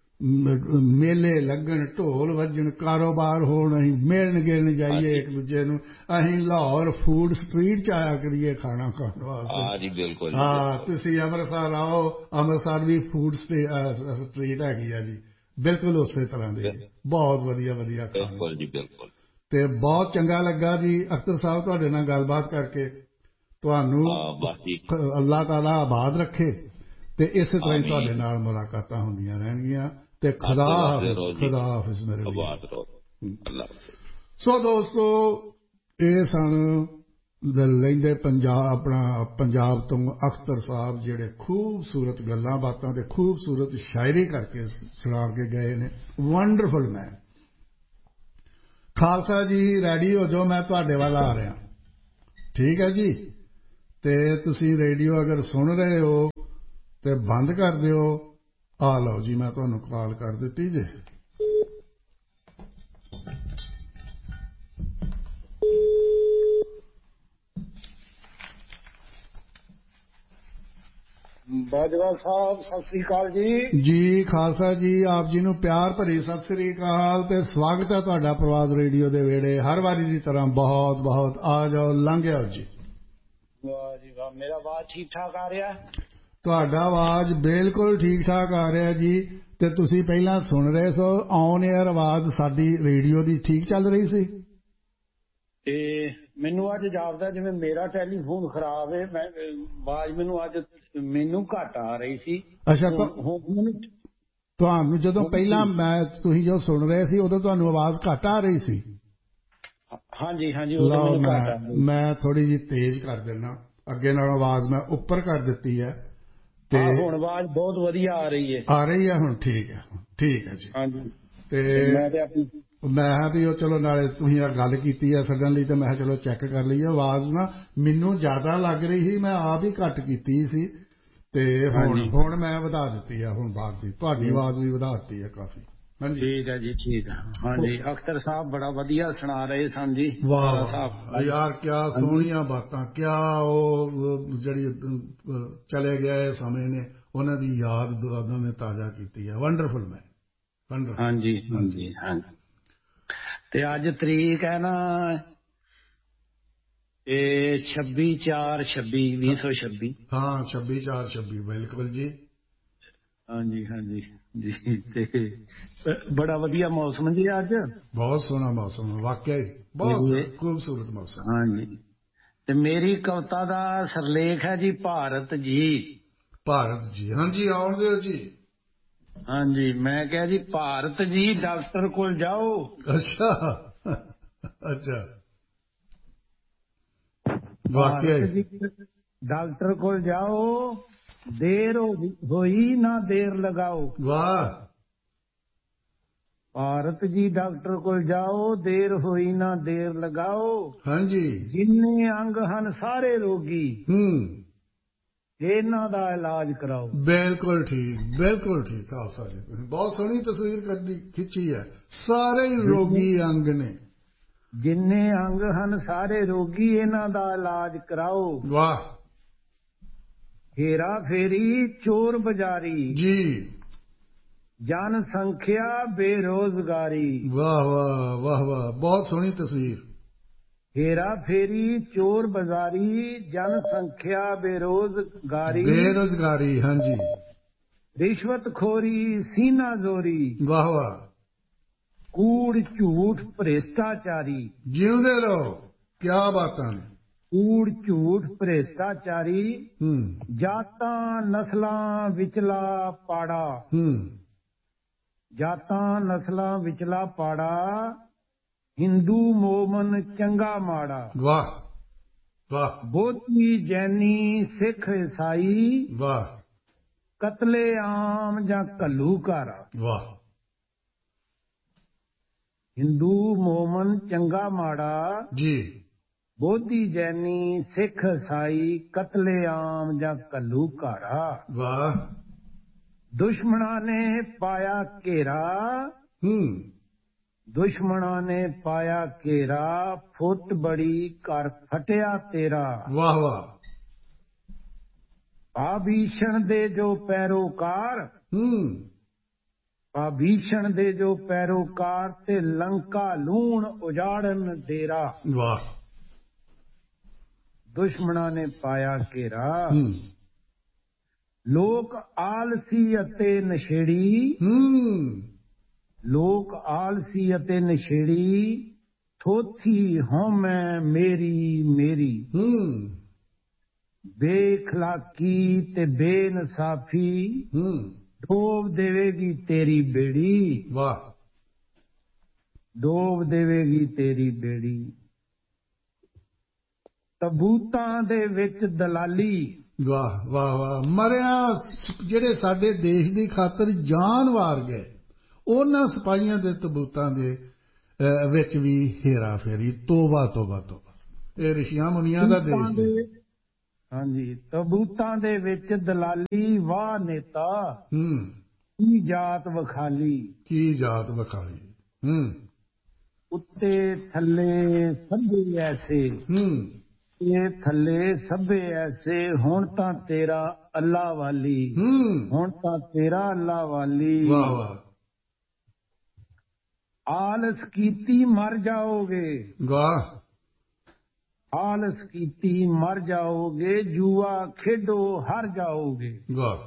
ਮੇਲੇ ਲੱਗਣ, ਢੋਲ ਵੱਜਣ, ਕਾਰੋਬਾਰ ਹੋਣ, ਅਸੀਂ ਮਿਲਣ ਗਿਲਣ ਜਾਈਏ ਇੱਕ ਦੂਜੇ ਨੂੰ, ਅਸੀਂ ਲਾਹੌਰ ਫੂਡ ਸਟਰੀਟ ਚ ਆਇਆ ਕਰੀਏ ਖਾਣਾ ਖਾਣ ਵਾਸਤੇ। ਹਾਂ ਜੀ ਬਿਲਕੁਲ। ਹਾਂ ਤੁਸੀਂ ਅੰਮ੍ਰਿਤਸਰ ਆਓ, ਅੰਮ੍ਰਿਤਸਰ ਵੀ ਫੂਡ ਸਟਰੀਟ ਹੈਗੀ ਆ ਜੀ, ਬਿਲਕੁਲ ਉਸੇ ਤਰ੍ਹਾਂ ਦੀ, ਬਹੁਤ ਵਧੀਆ ਵਧੀਆ ਖਾਣਾ। ਬਿਲਕੁਲ ਜੀ ਬਿਲਕੁਲ। ਤੇ ਬਹੁਤ ਚੰਗਾ ਲੱਗਾ ਜੀ ਅਖਤਰ ਸਾਹਿਬ ਤੁਹਾਡੇ ਨਾਲ ਗੱਲਬਾਤ ਕਰਕੇ। ਤੁਹਾਨੂੰ ਅੱਲਾਹ ਤਾਲਾ ਆਬਾਦ ਰੱਖੇ ਤੇ ਇਸੇ ਤਰ੍ਹਾਂ ਹੀ ਤੁਹਾਡੇ ਨਾਲ ਮੁਲਾਕਾਤਾਂ ਹੁੰਦੀਆਂ ਰਹਿਣਗੀਆਂ। ਤੇ ਖੁਦਾ ਹਾਫਿਜ਼, ਖੁਦਾ ਹਾਫਿਜ਼ ਮੇਰੇ ਵੀਰ। ਸੋ ਦੋਸਤੋ, ਇਹ ਸਨ ਲਹਿੰਦੇ ਪੰਜਾਬ, ਆਪਣਾ ਪੰਜਾਬ ਤੋਂ ਅਖਤਰ ਸਾਹਿਬ, ਜਿਹੜੇ ਖੂਬਸੂਰਤ ਗੱਲਾਂ ਬਾਤਾਂ ਤੇ ਖੂਬਸੂਰਤ ਸ਼ਾਇਰੀ ਕਰਕੇ ਸੁਣਾ ਕੇ ਗਏ ਨੇ। ਵੰਡਰਫੁਲ ਮੈਨ। ਖਾਲਸਾ ਜੀ ਰੈਡੀ ਹੋ ਜਾਓ, ਮੈਂ ਤੁਹਾਡੇ ਵੱਲ ਆ ਰਿਹਾ। ਠੀਕ ਹੈ ਜੀ। ਤੇ ਤੁਸੀਂ ਰੇਡੀਓ ਅਗਰ ਸੁਣ ਰਹੇ ਹੋ ਤੇ ਬੰਦ ਕਰ ਦਿਓ। ਆ ਲਓ ਜੀ, ਮੈਂ ਤੁਹਾਨੂੰ ਕਾਲ ਕਰ ਦਿੱਤੀ ਜੇ। ਬਾਜਵਾ ਸਾਹਿਬ ਸਤਿ ਸ੍ਰੀ ਅਕਾਲ ਜੀ। ਜੀ ਖਾਲਸਾ ਜੀ, ਆਪ ਜੀ ਨੂੰ ਪਿਆਰ ਭਰੀ ਸਤਿ ਸ੍ਰੀ ਅਕਾਲ ਤੇ ਸਵਾਗਤ ਹੈ ਤੁਹਾਡਾ ਪ੍ਰਵਾਸ ਰੇਡੀਓ ਦੇ ਵਿਹੜੇ। ਹਰ ਵਾਰੀ ਦੀ ਤਰ੍ਹਾਂ ਬਹੁਤ ਬਹੁਤ ਆ ਜਾਓ, ਲੰਘ ਆਓ ਜੀ। ਵਾਹ ਜੀ ਵਾਹ। ਮੇਰਾ ਆਵਾਜ਼ ਠੀਕ ਠਾਕ ਆ ਰਿਹਾ? ਤੁਹਾਡਾ ਆਵਾਜ਼ ਬਿਲਕੁਲ ਠੀਕ ਠਾਕ ਆ ਰਿਹਾ ਜੀ। ਤੇ ਤੁਸੀਂ ਪਹਿਲਾਂ ਸੁਣ ਰਹੇ ਸੋ ਔਨ ਏਅਰ ਆਵਾਜ਼ ਸਾਡੀ ਰੇਡੀਓ ਦੀ ਠੀਕ ਚੱਲ ਰਹੀ ਸੀ? ਤੇ ਮੈਨੂੰ ਅੱਜ ਜਾਪਦਾ ਜਿਵੇਂ ਮੇਰਾ ਟੈਲੀਫੋਨ ਖਰਾਬ ਹੈ। ਮੈਂ ਆਵਾਜ਼ ਮੈਨੂੰ ਅੱਜ ਮੈਨੂੰ ਘੱਟ ਆ ਰਹੀ ਸੀ। ਅੱਛਾ, ਤੁਹਾਨੂੰ ਜਦੋਂ ਪਹਿਲਾਂ ਮੈਂ ਤੁਸੀਂ ਜੋ ਸੁਣ ਰਹੇ ਸੀ ਉਦੋਂ ਤੁਹਾਨੂੰ ਆਵਾਜ਼ ਘੱਟ ਆ ਰਹੀ ਸੀ? ਹਾਂਜੀ ਹਾਂਜੀ। ਲਓ ਮੈਂ ਮੈਂ ਥੋੜੀ ਜਿਹੀ ਤੇਜ਼ ਕਰ ਦਿੰਦਾ, ਅੱਗੇ ਨਾਲ ਆਵਾਜ਼ ਮੈਂ ਉੱਪਰ ਕਰ ਦਿੱਤੀ ਹੈ ਤੇ ਹੁਣ ਆਵਾਜ਼ ਬਹੁਤ ਵਧੀਆ ਆ ਰਹੀ ਹੈ। ਆ ਰਹੀ ਹੈ ਹੁਣ? ਠੀਕ ਹੈ, ਠੀਕ ਹੈ ਜੀ। ਹਾਂਜੀ। ਤੇ ਮੈਂ ਤੇ ਆਪਣੀ ਮੈਂ ਵੀ ਉਹ ਚਲੋ ਨਾਲੇ ਤੁਸੀਂ ਆ ਗੱਲ ਕੀਤੀ ਹੈ ਸੱਦਣ ਲਈ ਤੇ ਮੈਂ ਚਲੋ ਚੈੱਕ ਕਰ ਲਈ। ਆਵਾਜ਼ ਨਾ ਮੈਨੂੰ ਜ਼ਿਆਦਾ ਲੱਗ ਰਹੀ ਸੀ, ਮੈਂ ਆਪ ਹੀ ਘੱਟ ਕੀਤੀ ਸੀ ਤੇ ਹੁਣ ਹੁਣ ਮੈਂ ਵਧਾ ਦਿੱਤੀ ਹੈ। ਹੁਣ ਬਾਅਦ ਦੀ ਤੁਹਾਡੀ ਆਵਾਜ਼ ਵੀ ਵਧਾ ਦਿੱਤੀ ਹੈ ਕਾਫੀ। ਹਾਂਜੀ ਠੀਕ ਹੈ ਜੀ, ਠੀਕ ਹੈ। ਹਾਂਜੀ ਅਖਤਰ ਸਾਹਿਬ ਬੜਾ ਵਧੀਆ ਸੁਣਾ ਰਹੇ ਸਨ ਜੀ। ਵਾਹ ਸਾਹਿਬ ਯਾਰ, ਕਿਆ ਸੋਹਣੀਆਂ ਬਾਤਾਂ, ਕਿਆ ਉਹ ਜਿਹੜੀ ਚਲੇ ਗਏ ਸਮੇਂ ਨੇ ਉਹਨਾਂ ਦੀ ਯਾਦ ਉਹਨਾਂ ਨੇ ਤਾਜ਼ਾ ਕੀਤੀ ਹੈ। ਵੰਡਰਫੁਲ ਮੈਨ, ਵੰਡਰਫੁਲ। ਹਾਂਜੀ ਹਾਂਜੀ ਹਾਂਜੀ। ਤੇ ਅੱਜ ਤਰੀਕ ਹੈ ਨਾ ਇਹ ਛੱਬੀ ਚਾਰ ਛੱਬੀ ਵੀਹ ਸੌ ਛੱਬੀ। ਹਾਂ ਛੱਬੀ ਚਾਰ ਛੱਬੀ, ਬਿਲਕੁਲ ਜੀ। ਹਾਂਜੀ ਹਾਂਜੀ ਜੀ। ਤੇ ਬੜਾ ਵਧੀਆ ਮੌਸਮ ਜੀ ਅੱਜ, ਬਹੁਤ ਸੋਹਣਾ ਮੌਸਮ, ਵਾਕਿਆ ਹੀ ਬਹੁਤ ਖੂਬਸੂਰਤ ਮੌਸਮ। ਹਾਂਜੀ। ਤੇ ਮੇਰੀ ਕਵਿਤਾ ਦਾ ਸਿਰਲੇਖ ਹੈ ਜੀ ਭਾਰਤ ਜੀ। ਭਾਰਤ ਜੀ, ਹਾਂਜੀ ਆਉਣ ਦਿਓ ਜੀ। ਹਾਂਜੀ ਮੈਂ ਕਿਹਾ ਜੀ ਭਾਰਤ ਜੀ ਡਾਕਟਰ ਕੋਲ ਜਾਓ। ਅੱਛਾ ਅੱਛਾ, ਵਾਕਿਆ ਹੀ ਡਾਕਟਰ ਕੋਲ ਜਾਓ, ਦੇਰ ਹੋਈ ਨਾ ਦੇਰ ਲਗਾਓ। ਵਾਹ। ਭਾਰਤ ਜੀ ਡਾਕਟਰ ਕੋਲ ਜਾਓ, ਦੇਰ ਹੋਈ ਨਾ ਦੇਰ ਲਗਾਓ। ਹਾਂਜੀ। ਜਿੰਨੇ ਅੰਗ ਹਨ ਸਾਰੇ ਰੋਗੀ, ਹੂੰ, ਇਹਨਾਂ ਦਾ ਇਲਾਜ ਕਰਾਓ। ਬਿਲਕੁਲ ਠੀਕ, ਬਿਲਕੁਲ ਠੀਕ। ਖਾਲਸਾ ਜੀ ਬਹੁਤ ਸੋਹਣੀ ਤਸਵੀਰ ਕੱਢੀ ਖਿੱਚੀ ਹੈ। ਸਾਰੇ ਰੋਗੀ ਅੰਗ ਨੇ, ਜਿੰਨੇ ਅੰਗ ਹਨ ਸਾਰੇ ਰੋਗੀ, ਇਹਨਾਂ ਦਾ ਇਲਾਜ ਕਰਾਓ। ਵਾਹ। ਹੇਰਾ ਫੇਰੀ ਚੋਰ ਬਜ਼ਾਰੀ ਜੀ, ਜਨ ਸੰਖਿਆ ਬੇਰੋਜ਼ਗਾਰੀ। ਵਾਹ ਵਾਹ ਵਾਹ ਵਾਹ, ਬਹੁਤ ਸੋਹਣੀ ਤਸਵੀਰ। ਹੇਰਾ ਫੇਰੀ ਚੋਰ ਬਾਜ਼ਾਰੀ ਜਨ ਸੰਖਿਆ ਬੇਰੋਜ਼ਗਾਰੀ। ਬੇਰੋਜ਼ਗਾਰੀ, ਹਾਂਜੀ। ਰਿਸ਼ਵਤ ਖੋਰੀ ਸੀਨਾ ਜ਼ੋਰੀ। ਵਾਹ ਵਾਹ। ਕੂੜ ਝੂਠ ਭ੍ਰਿਸ਼ਟਾਚਾਰੀ। ਜਿਉਂਦੇ ਰਹੋ, ਕਿਆ ਬਾਤਾਂ ਨੇ। ਕੂੜ ਝੂਠ ਭ੍ਰਿਸ਼ਟਾਚਾਰੀ, ਹੂੰ, ਜਾਤਾਂ ਨਸਲਾਂ ਵਿਚਲਾ ਪਾੜਾ। ਹੂੰ, ਜਾਤਾਂ ਨਸਲਾਂ ਵਿਚਲਾ ਪਾੜਾ, ਹਿੰਦੂ ਮੋਮਨ ਚੰਗਾ ਮਾੜਾ। ਵਾਹ ਵਾਹ। ਬੋਧੀ ਜੈਨੀ ਸਿੱਖ ਈਸਾਈ, ਵਾਹ। ਕਤਲੇ ਆਮ ਜਾਂ ਘੱਲੂਘਾਰਾ। ਵਾਹ। ਹਿੰਦੂ ਮੋਮਨ ਚੰਗਾ ਮਾੜਾ ਜੀ, ਬੋਧੀ ਜੈਨੀ ਸਿੱਖ ਈਸਾਈ, ਕਤਲੇ ਆਮ ਜਾਂ ਘੱਲੂਘਾਰਾ। ਵਾਹ। ਦੁਸ਼ਮਣਾਂ ਨੇ ਪਾਇਆ ਘੇਰਾ, ਹੂੰ, ਦੁਸ਼ਮਣਾਂ ਨੇ ਪਾਇਆ ਘੇਰਾ, ਫੁੱਟ ਬੜੀ ਘਰ ਫਟਿਆ ਤੇਰਾ। ਵਾਹ ਵਾਹ। ਆਭੀਸ਼ਣ ਦੇ ਜੋ ਪੈਰੋਕਾਰ, ਹੂੰ, ਆਭੀਸ਼ਣ ਦੇ ਜੋ ਪੈਰੋਕਾਰ, ਤੇ ਲੰਕਾ ਲੂਣ ਉਜਾੜਨ ਡੇਰਾ। ਵਾਹ। ਦੁਸ਼ਮਣਾਂ ਨੇ ਪਾਇਆ ਘੇਰਾ, ਹੂੰ, ਲੋਕ ਆਲਸੀ ਅਤੇ ਨਸ਼ੇੜੀ, ਹੂੰ, ਲੋਕ ਆਲਸੀ ਅਤੇ ਨਸ਼ੇੜੀ, ਥੋਥੀ ਹਉਮੈ ਮੇਰੀ ਮੇਰੀ। ਹੂੰ, ਬੇਖਲਾਕੀ ਤੇ ਬੇਇਨਸਾਫੀ, ਹੂੰ, ਡੋਬ ਦੇਵੇਗੀ ਤੇਰੀ ਬੇੜੀ। ਵਾਹ। ਡੋਬ ਦੇਵੇਗੀ ਤੇਰੀ ਬੇੜੀ। ਤਬੂਤਾਂ ਦੇ ਵਿੱਚ ਦਲਾਲੀ। ਵਾਹ ਵਾਹ ਵਾਹ। ਮਰਿਆ ਜਿਹੜੇ ਸਾਡੇ ਦੇਸ਼ ਦੀ ਖਾਤਰ ਜਾਨ ਵਾਰ ਗਏ, ਉਹਨਾਂ ਸਿਪਾਹੀਆਂ ਦੇ ਤਬੂਤਾਂ ਦੇ ਵਿੱਚ ਵੀ ਹੇਰਾ ਫੇਰੀ। ਤੋਬਾ ਤੋਬਾ ਤੋਬਾ। ਇਹ ਰਿਸ਼ੀਆਂ ਮੁਨੀਆਂ ਦਾ ਦੇਸ਼ ਹੈ। ਹਾਂਜੀ। ਤਬੂਤਾਂ ਦੇ ਵਿੱਚ ਦਲਾਲੀ, ਵਾਹ ਨੇਤਾ। ਹੂੰ, ਕੀ ਜਾਤ ਵਖਾਲੀ, ਕੀ ਜਾਤ ਵਖਾਲੀ। ਹੂੰ, ਉੱਤੇ ਥੱਲੇ ਸਭੇ ਐਸੇ, ਹੂੰ, ਇਹ ਥੱਲੇ ਸਭੇ ਐਸੇ ਹੁਣ ਤਾਂ ਤੇਰਾ ਅੱਲਾ ਵਾਲੀ ਹੁਣ ਤਾਂ ਤੇਰਾ ਅੱਲਾ ਵਾਲੀ ਵਾਹ ਵਾਹ ਆਲਸ ਕੀਤੀ ਮਰ ਜਾਓਗੇ ਵਾਹ ਆਲਸ ਕੀਤੀ ਮਰ ਜਾਓਗੇ ਜੂਆ ਖੇਡੋ ਹਾਰ ਜਾਓਗੇ ਵਾਹ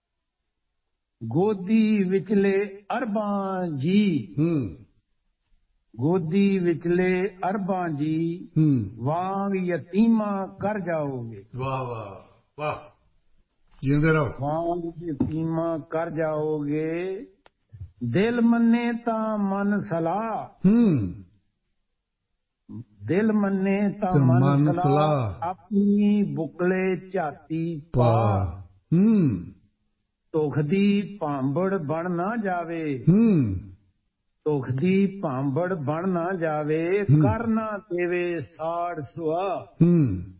ਗੋਦੀ ਵਿਚਲੇ ਅਰਬਾਂ ਜੀ ਹੂੰ ਗੋਦੀ ਵਿਚਲੇ ਅਰਬਾਂ ਜੀ ਹੂੰ ਵਾਂਗ ਯਤੀਮਾਂ ਕਰ ਜਾਓਗੇ ਵਾਹ ਵਾਹ ਵਾਹ ਜਿਉਂਦੇ ਰਹੋ ਵਾਂਗ ਯਤੀਮਾਂ ਕਰ ਜਾਓਗੇ ਦਿਲ ਮੰਨੇ ਤਾਂ ਮਨ ਸਲਾਹ ਹੂੰ ਦਿਲ ਮੰਨੇ ਤਾਂ ਮਨ ਸਲਾਹ ਆਪਣੀ ਬੁਕਲੇ ਝਾਤੀ ਪਾ ਹੂੰ ਧੁਖ ਦੀ ਭਾਂਬੜ ਬਣ ਨਾ ਜਾਵੇ ਹੂੰ ਧੁਖ ਦੀ ਭਾਂਬੜ ਬਣ ਨਾ ਜਾਵੇ ਕਰ ਨਾ ਦੇਵੇ ਸਾੜ ਸੁਆ ਹੂੰ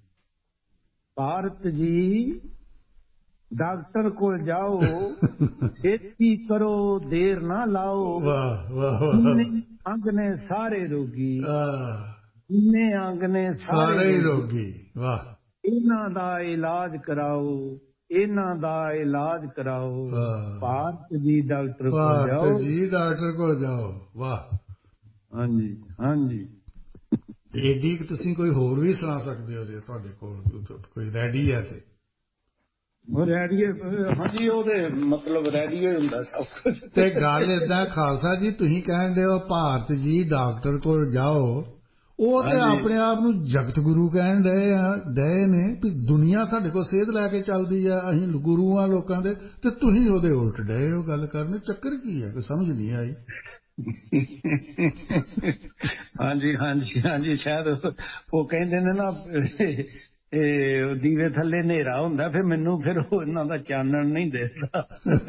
ਭਾਰਤ ਜੀ ਡਾਕਟਰ ਕੋਲ ਜਾਓ ਛੇਤੀ ਕਰੋ ਦੇਰ ਨਾ ਲਾਓ ਵਾਹ ਵਾਹ ਅੰਗ ਨੇ ਸਾਰੇ ਰੋਗੀ ਵਾਹ ਇੰਨੇ ਅੰਗ ਨੇ ਸਾਰੇ ਰੋਗੀ ਵਾਹ ਇਹਨਾਂ ਦਾ ਇਲਾਜ ਕਰਾਓ ਇਹਨਾਂ ਦਾ ਇਲਾਜ ਕਰਾਓ ਭਾਰਤ ਜੀ ਡਾਕਟਰ ਕੋਲ ਜਾਓ ਭਾਰਤ ਜੀ ਡਾਕਟਰ ਕੋਲ ਜਾਓ ਵਾਹ ਹਾਂਜੀ ਹਾਂਜੀ ਏਡੀ ਤੁਸੀਂ ਕੋਈ ਹੋਰ ਵੀ ਸੁਣਾ ਸਕਦੇ ਹੋ ਜੇ ਤੁਹਾਡੇ ਕੋਲ ਕੋਈ ਰੈਡੀ ਹੈ ਤੇ ਉਹ ਰੈਡੀਏ ਹਾਂਜੀ ਉਹਦੇ ਮਤਲਬ ਰੈਡੀਏ ਹੁੰਦਾ ਸਭ ਕੁਝ ਤੇ ਗੱਲ ਏਦਾਂ ਖਾਲਸਾ ਜੀ ਤੁਸੀਂ ਕਹਿੰਦੇ ਹੋ ਭਾਰਤ ਜੀ ਡਾਕਟਰ ਕੋਲ ਜਾਓ ਉਹ ਤੇ ਆਪਣੇ ਆਪ ਨੂੰ ਜਗਤ ਗੁਰੂ ਕਹਿਣ ਡਏ ਆ ਡਏ ਨੇ ਵੀ ਦੁਨੀਆ ਸਾਡੇ ਕੋਲ ਸੇਧ ਲੈ ਕੇ ਚੱਲਦੀ ਆ ਅਸੀਂ ਗੁਰੂ ਆ ਲੋਕਾਂ ਦੇ ਤੇ ਤੁਸੀਂ ਉਹਦੇ ਉਲਟ ਡਏ ਹੋ ਗੱਲ ਕਰਨ ਚੱਕਰ ਕੀ ਹੈ ਕੋਈ ਸਮਝ ਨਹੀਂ ਆਈ ਹਾਂਜੀ ਹਾਂਜੀ ਹਾਂਜੀ ਸ਼ਾਇਦ ਉਹ ਕਹਿੰਦੇ ਨੇ ਨਾ ਇਹ ਦੀਵੇ ਥੱਲੇ ਹਨੇਰਾ ਹੁੰਦਾ ਫਿਰ ਮੈਨੂੰ ਫਿਰ ਉਹ ਇਹਨਾਂ ਦਾ ਚਾਨਣ ਨਹੀਂ ਦਿਸਦਾ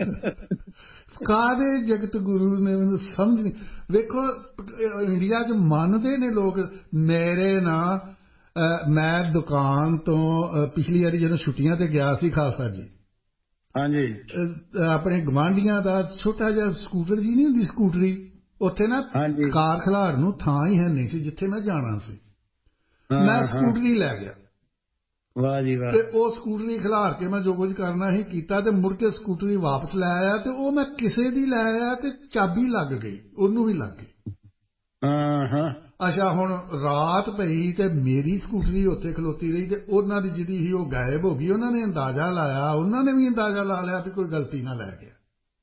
ਕਾਹਦੇ ਜਗਤ ਗੁਰੂ ਨੇ ਮੈਨੂੰ ਸਮਝ ਨਹੀਂ ਵੇਖੋ ਇੰਡੀਆ 'ਚ ਮੰਨਦੇ ਨੇ ਲੋਕ ਮੇਰੇ ਨਾ ਮੈਂ ਦੁਕਾਨ ਤੋਂ ਪਿਛਲੀ ਵਾਰੀ ਜਦੋਂ ਛੁੱਟੀਆਂ ਤੇ ਗਿਆ ਸੀ ਖਾਲਸਾ ਜੀ ਹਾਂਜੀ ਆਪਣੇ ਗਵਾਂਢੀਆਂ ਦਾ ਛੋਟਾ ਜਿਹਾ ਸਕੂਟਰ ਜੀ ਨਹੀਂ ਹੁੰਦੀ ਸਕੂਟਰੀ ਉੱਥੇ ਨਾ ਕਾਰ ਖਿਲਾਰਨ ਨੂੰ ਥਾਂ ਹੀ ਹੈ ਨਹੀਂ ਸੀ ਜਿੱਥੇ ਮੈਂ ਜਾਣਾ ਸੀ ਮੈਂ ਸਕੂਟਰੀ ਲੈ ਗਿਆ ਵਾਹ ਜੀ ਵਾਹ ਤੇ ਉਹ ਸਕੂਟਰੀ ਖਿਲਾਰ ਕੇ ਮੈਂ ਜੋ ਕੁਝ ਕਰਨਾ ਸੀ ਕੀਤਾ ਤੇ ਮੁੜ ਕੇ ਸਕੂਟਰੀ ਵਾਪਸ ਲੈ ਆਇਆ ਤੇ ਉਹ ਮੈਂ ਕਿਸੇ ਦੀ ਲੈ ਆਇਆ ਤੇ ਚਾਬੀ ਲੱਗ ਗਈ ਉਹਨੂੰ ਵੀ ਲੱਗ ਗਈ ਹਾਂ ਹਾਂ ਅੱਛਾ ਹੁਣ ਰਾਤ ਪਈ ਤੇ ਮੇਰੀ ਸਕੂਟਰੀ ਉੱਥੇ ਖਲੋਤੀ ਰਹੀ ਤੇ ਉਹਨਾਂ ਦੀ ਜਿਹਦੀ ਸੀ ਉਹ ਗਾਇਬ ਹੋ ਗਈ ਉਹਨਾਂ ਨੇ ਅੰਦਾਜ਼ਾ ਲਾਇਆ ਉਹਨਾਂ ਨੇ ਵੀ ਅੰਦਾਜ਼ਾ ਲਾ ਲਿਆ ਵੀ ਕੋਈ ਗਲਤੀ ਨਾਲ ਲੈ ਗਿਆ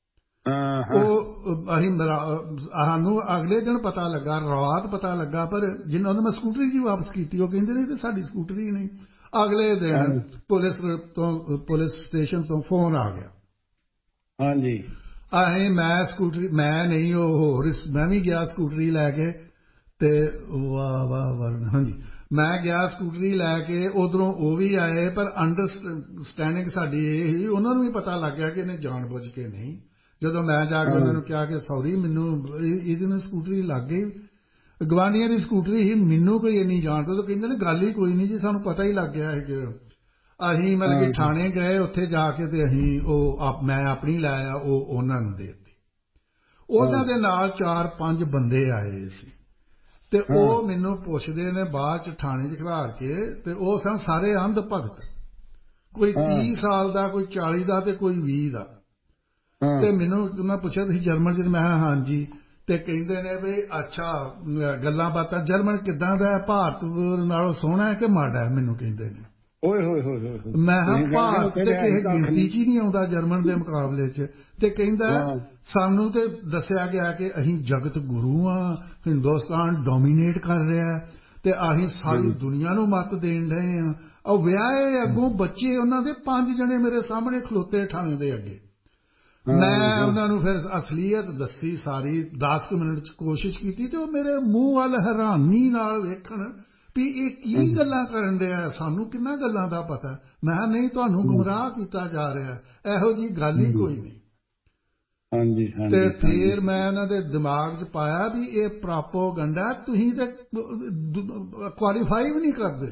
ਉਹ ਅਸੀਂ ਸਾਨੂੰ ਅਗਲੇ ਦਿਨ ਪਤਾ ਲੱਗਾ ਰਾਤ ਪਤਾ ਲੱਗਾ ਪਰ ਜਿਨ੍ਹਾਂ ਨੂੰ ਮੈਂ ਸਕੂਟਰੀ ਜੀ ਵਾਪਸ ਕੀਤੀ ਉਹ ਕਹਿੰਦੇ ਨੇ ਤੇ ਸਾਡੀ ਸਕੂਟਰੀ ਨਹੀਂ ਅਗਲੇ ਦਿਨ ਪੁਲਿਸ ਤੋਂ ਪੁਲਿਸ ਸਟੇਸ਼ਨ ਤੋਂ ਫੋਨ ਆ ਗਿਆ ਹਾਂਜੀ ਅਸੀਂ ਮੈਂ ਸਕੂਟਰੀ ਮੈਂ ਨਹੀਂ ਉਹ ਹੋਰ ਮੈਂ ਵੀ ਗਿਆ ਸਕੂਟਰੀ ਲੈ ਕੇ ਤੇ ਵਾਹ ਵਾਹ ਵਾਹ ਹਾਂਜੀ ਮੈਂ ਗਿਆ ਸਕੂਟਰੀ ਲੈ ਕੇ ਉਧਰੋਂ ਉਹ ਵੀ ਆਏ ਪਰ ਅੰਡਰਸਟੈਂਡਿੰਗ ਸਾਡੀ ਇਹ ਸੀ ਉਹਨਾਂ ਨੂੰ ਵੀ ਪਤਾ ਲੱਗ ਗਿਆ ਕਿ ਇਹਨੇ ਜਾਣ ਬੁੱਝ ਕੇ ਨਹੀਂ ਜਦੋਂ ਮੈਂ ਜਾ ਕੇ ਉਹਨਾਂ ਨੂੰ ਕਿਹਾ ਕਿ ਸੌਰੀ ਮੈਨੂੰ ਇਹਦੇ ਨਾਲ ਸਕੂਟਰੀ ਲੱਗ ਗਈ ਗਵਾਂਢੀਆਂ ਦੀ ਸਕੂਟਰੀ ਹੀ ਮੈਨੂੰ ਕੋਈ ਇੰਨੀ ਜਾਣਦਾ ਤਾਂ ਕਹਿੰਦੇ ਨੇ ਗੱਲ ਹੀ ਕੋਈ ਨਹੀਂ ਜੀ ਸਾਨੂੰ ਪਤਾ ਹੀ ਲੱਗ ਗਿਆ ਹੈ ਕਿ ਅਸੀਂ ਮਤਲਬ ਕਿ ਥਾਣੇ ਗਏ ਉੱਥੇ ਜਾ ਕੇ ਤੇ ਅਸੀਂ ਉਹ ਮੈਂ ਆਪਣੀ ਲੈ ਆ ਉਹ ਉਹਨਾਂ ਨੂੰ ਦੇ ਦਿੱਤੀ ਉਹਨਾਂ ਦੇ ਨਾਲ ਚਾਰ ਪੰਜ ਬੰਦੇ ਆਏ ਸੀ ਤੇ ਉਹ ਮੈਨੂੰ ਪੁੱਛਦੇ ਨੇ ਬਾਅਦ ਚ ਥਾਣੇ 'ਚ ਖਿਲਾਰ ਕੇ ਤੇ ਉਹ ਸਨ ਸਾਰੇ ਅੰਧ ਭਗਤ ਕੋਈ ਤੀਹ ਸਾਲ ਦਾ ਕੋਈ ਚਾਲੀ ਦਾ ਤੇ ਕੋਈ ਵੀਹ ਦਾ ਤੇ ਮੈਨੂੰ ਉਹਨਾਂ ਪੁੱਛਿਆ ਤੁਸੀਂ ਜਰਮਨ 'ਚ ਮੈਂ ਹਾਂਜੀ ਤੇ ਕਹਿੰਦੇ ਨੇ ਵੀ ਅੱਛਾ ਗੱਲਾਂ ਬਾਤਾਂ ਜਰਮਨ ਕਿੱਦਾਂ ਦਾ ਭਾਰਤ ਨਾਲੋਂ ਸੋਹਣਾ ਹੈ ਕਿ ਮਾੜਾ ਹੈ ਮੈਨੂੰ ਕਹਿੰਦੇ ਨੇ ਓਏ ਹੋਏ ਹੋਏ ਮੈਂ ਹਾਂ ਭਾਰਤ ਤੇ ਕਿਸੇ ਗਿਣਤੀ 'ਚ ਹੀ ਨਹੀਂ ਆਉਂਦਾ ਜਰਮਨ ਦੇ ਮੁਕਾਬਲੇ 'ਚ ਤੇ ਕਹਿੰਦਾ ਸਾਨੂੰ ਤੇ ਦੱਸਿਆ ਗਿਆ ਕਿ ਅਸੀਂ ਜਗਤ ਗੁਰੂ ਆ ਹਿੰਦੁਸਤਾਨ ਡੋਮੀਨੇਟ ਕਰ ਰਿਹਾ ਤੇ ਅਸੀਂ ਸਾਰੀ ਦੁਨੀਆ ਨੂੰ ਮੱਤ ਦੇਣ ਰਹੇ ਆ ਉਹ ਵਿਆਹੇ ਅੱਗੋਂ ਬੱਚੇ ਉਹਨਾਂ ਦੇ ਪੰਜ ਜਣੇ ਮੇਰੇ ਸਾਹਮਣੇ ਖਲੋਤੇ ਥਾਣੇ ਦੇ ਅੱਗੇ ਮੈਂ ਉਹਨਾਂ ਨੂੰ ਫਿਰ ਅਸਲੀਅਤ ਦੱਸੀ ਸਾਰੀ ਦਸ ਕੁ ਮਿੰਟ 'ਚ ਕੋਸ਼ਿਸ਼ ਕੀਤੀ ਤੇ ਉਹ ਮੇਰੇ ਮੂੰਹ ਵੱਲ ਹੈਰਾਨੀ ਨਾਲ ਵੇਖਣ ਵੀ ਇਹ ਕੀ ਗੱਲਾਂ ਕਰਨ ਰਿਹਾ ਸਾਨੂੰ ਕਿੰਨਾ ਗੱਲਾਂ ਦਾ ਪਤਾ ਮੈਂ ਨਹੀਂ ਤੁਹਾਨੂੰ ਗੁੰਮਰਾਹ ਕੀਤਾ ਜਾ ਰਿਹਾ ਇਹੋ ਜਿਹੀ ਗੱਲ ਹੀ ਕੋਈ ਨਹੀਂ ਹਾਂਜੀ ਤੇ ਫਿਰ ਮੈਂ ਉਹਨਾਂ ਦੇ ਦਿਮਾਗ 'ਚ ਪਾਇਆ ਵੀ ਇਹ ਪ੍ਰੋਪੋਗੰਡਾ ਤੁਸੀਂ ਤੇ ਕੁਆਲੀਫਾਈ ਵੀ ਨਹੀਂ ਕਰਦੇ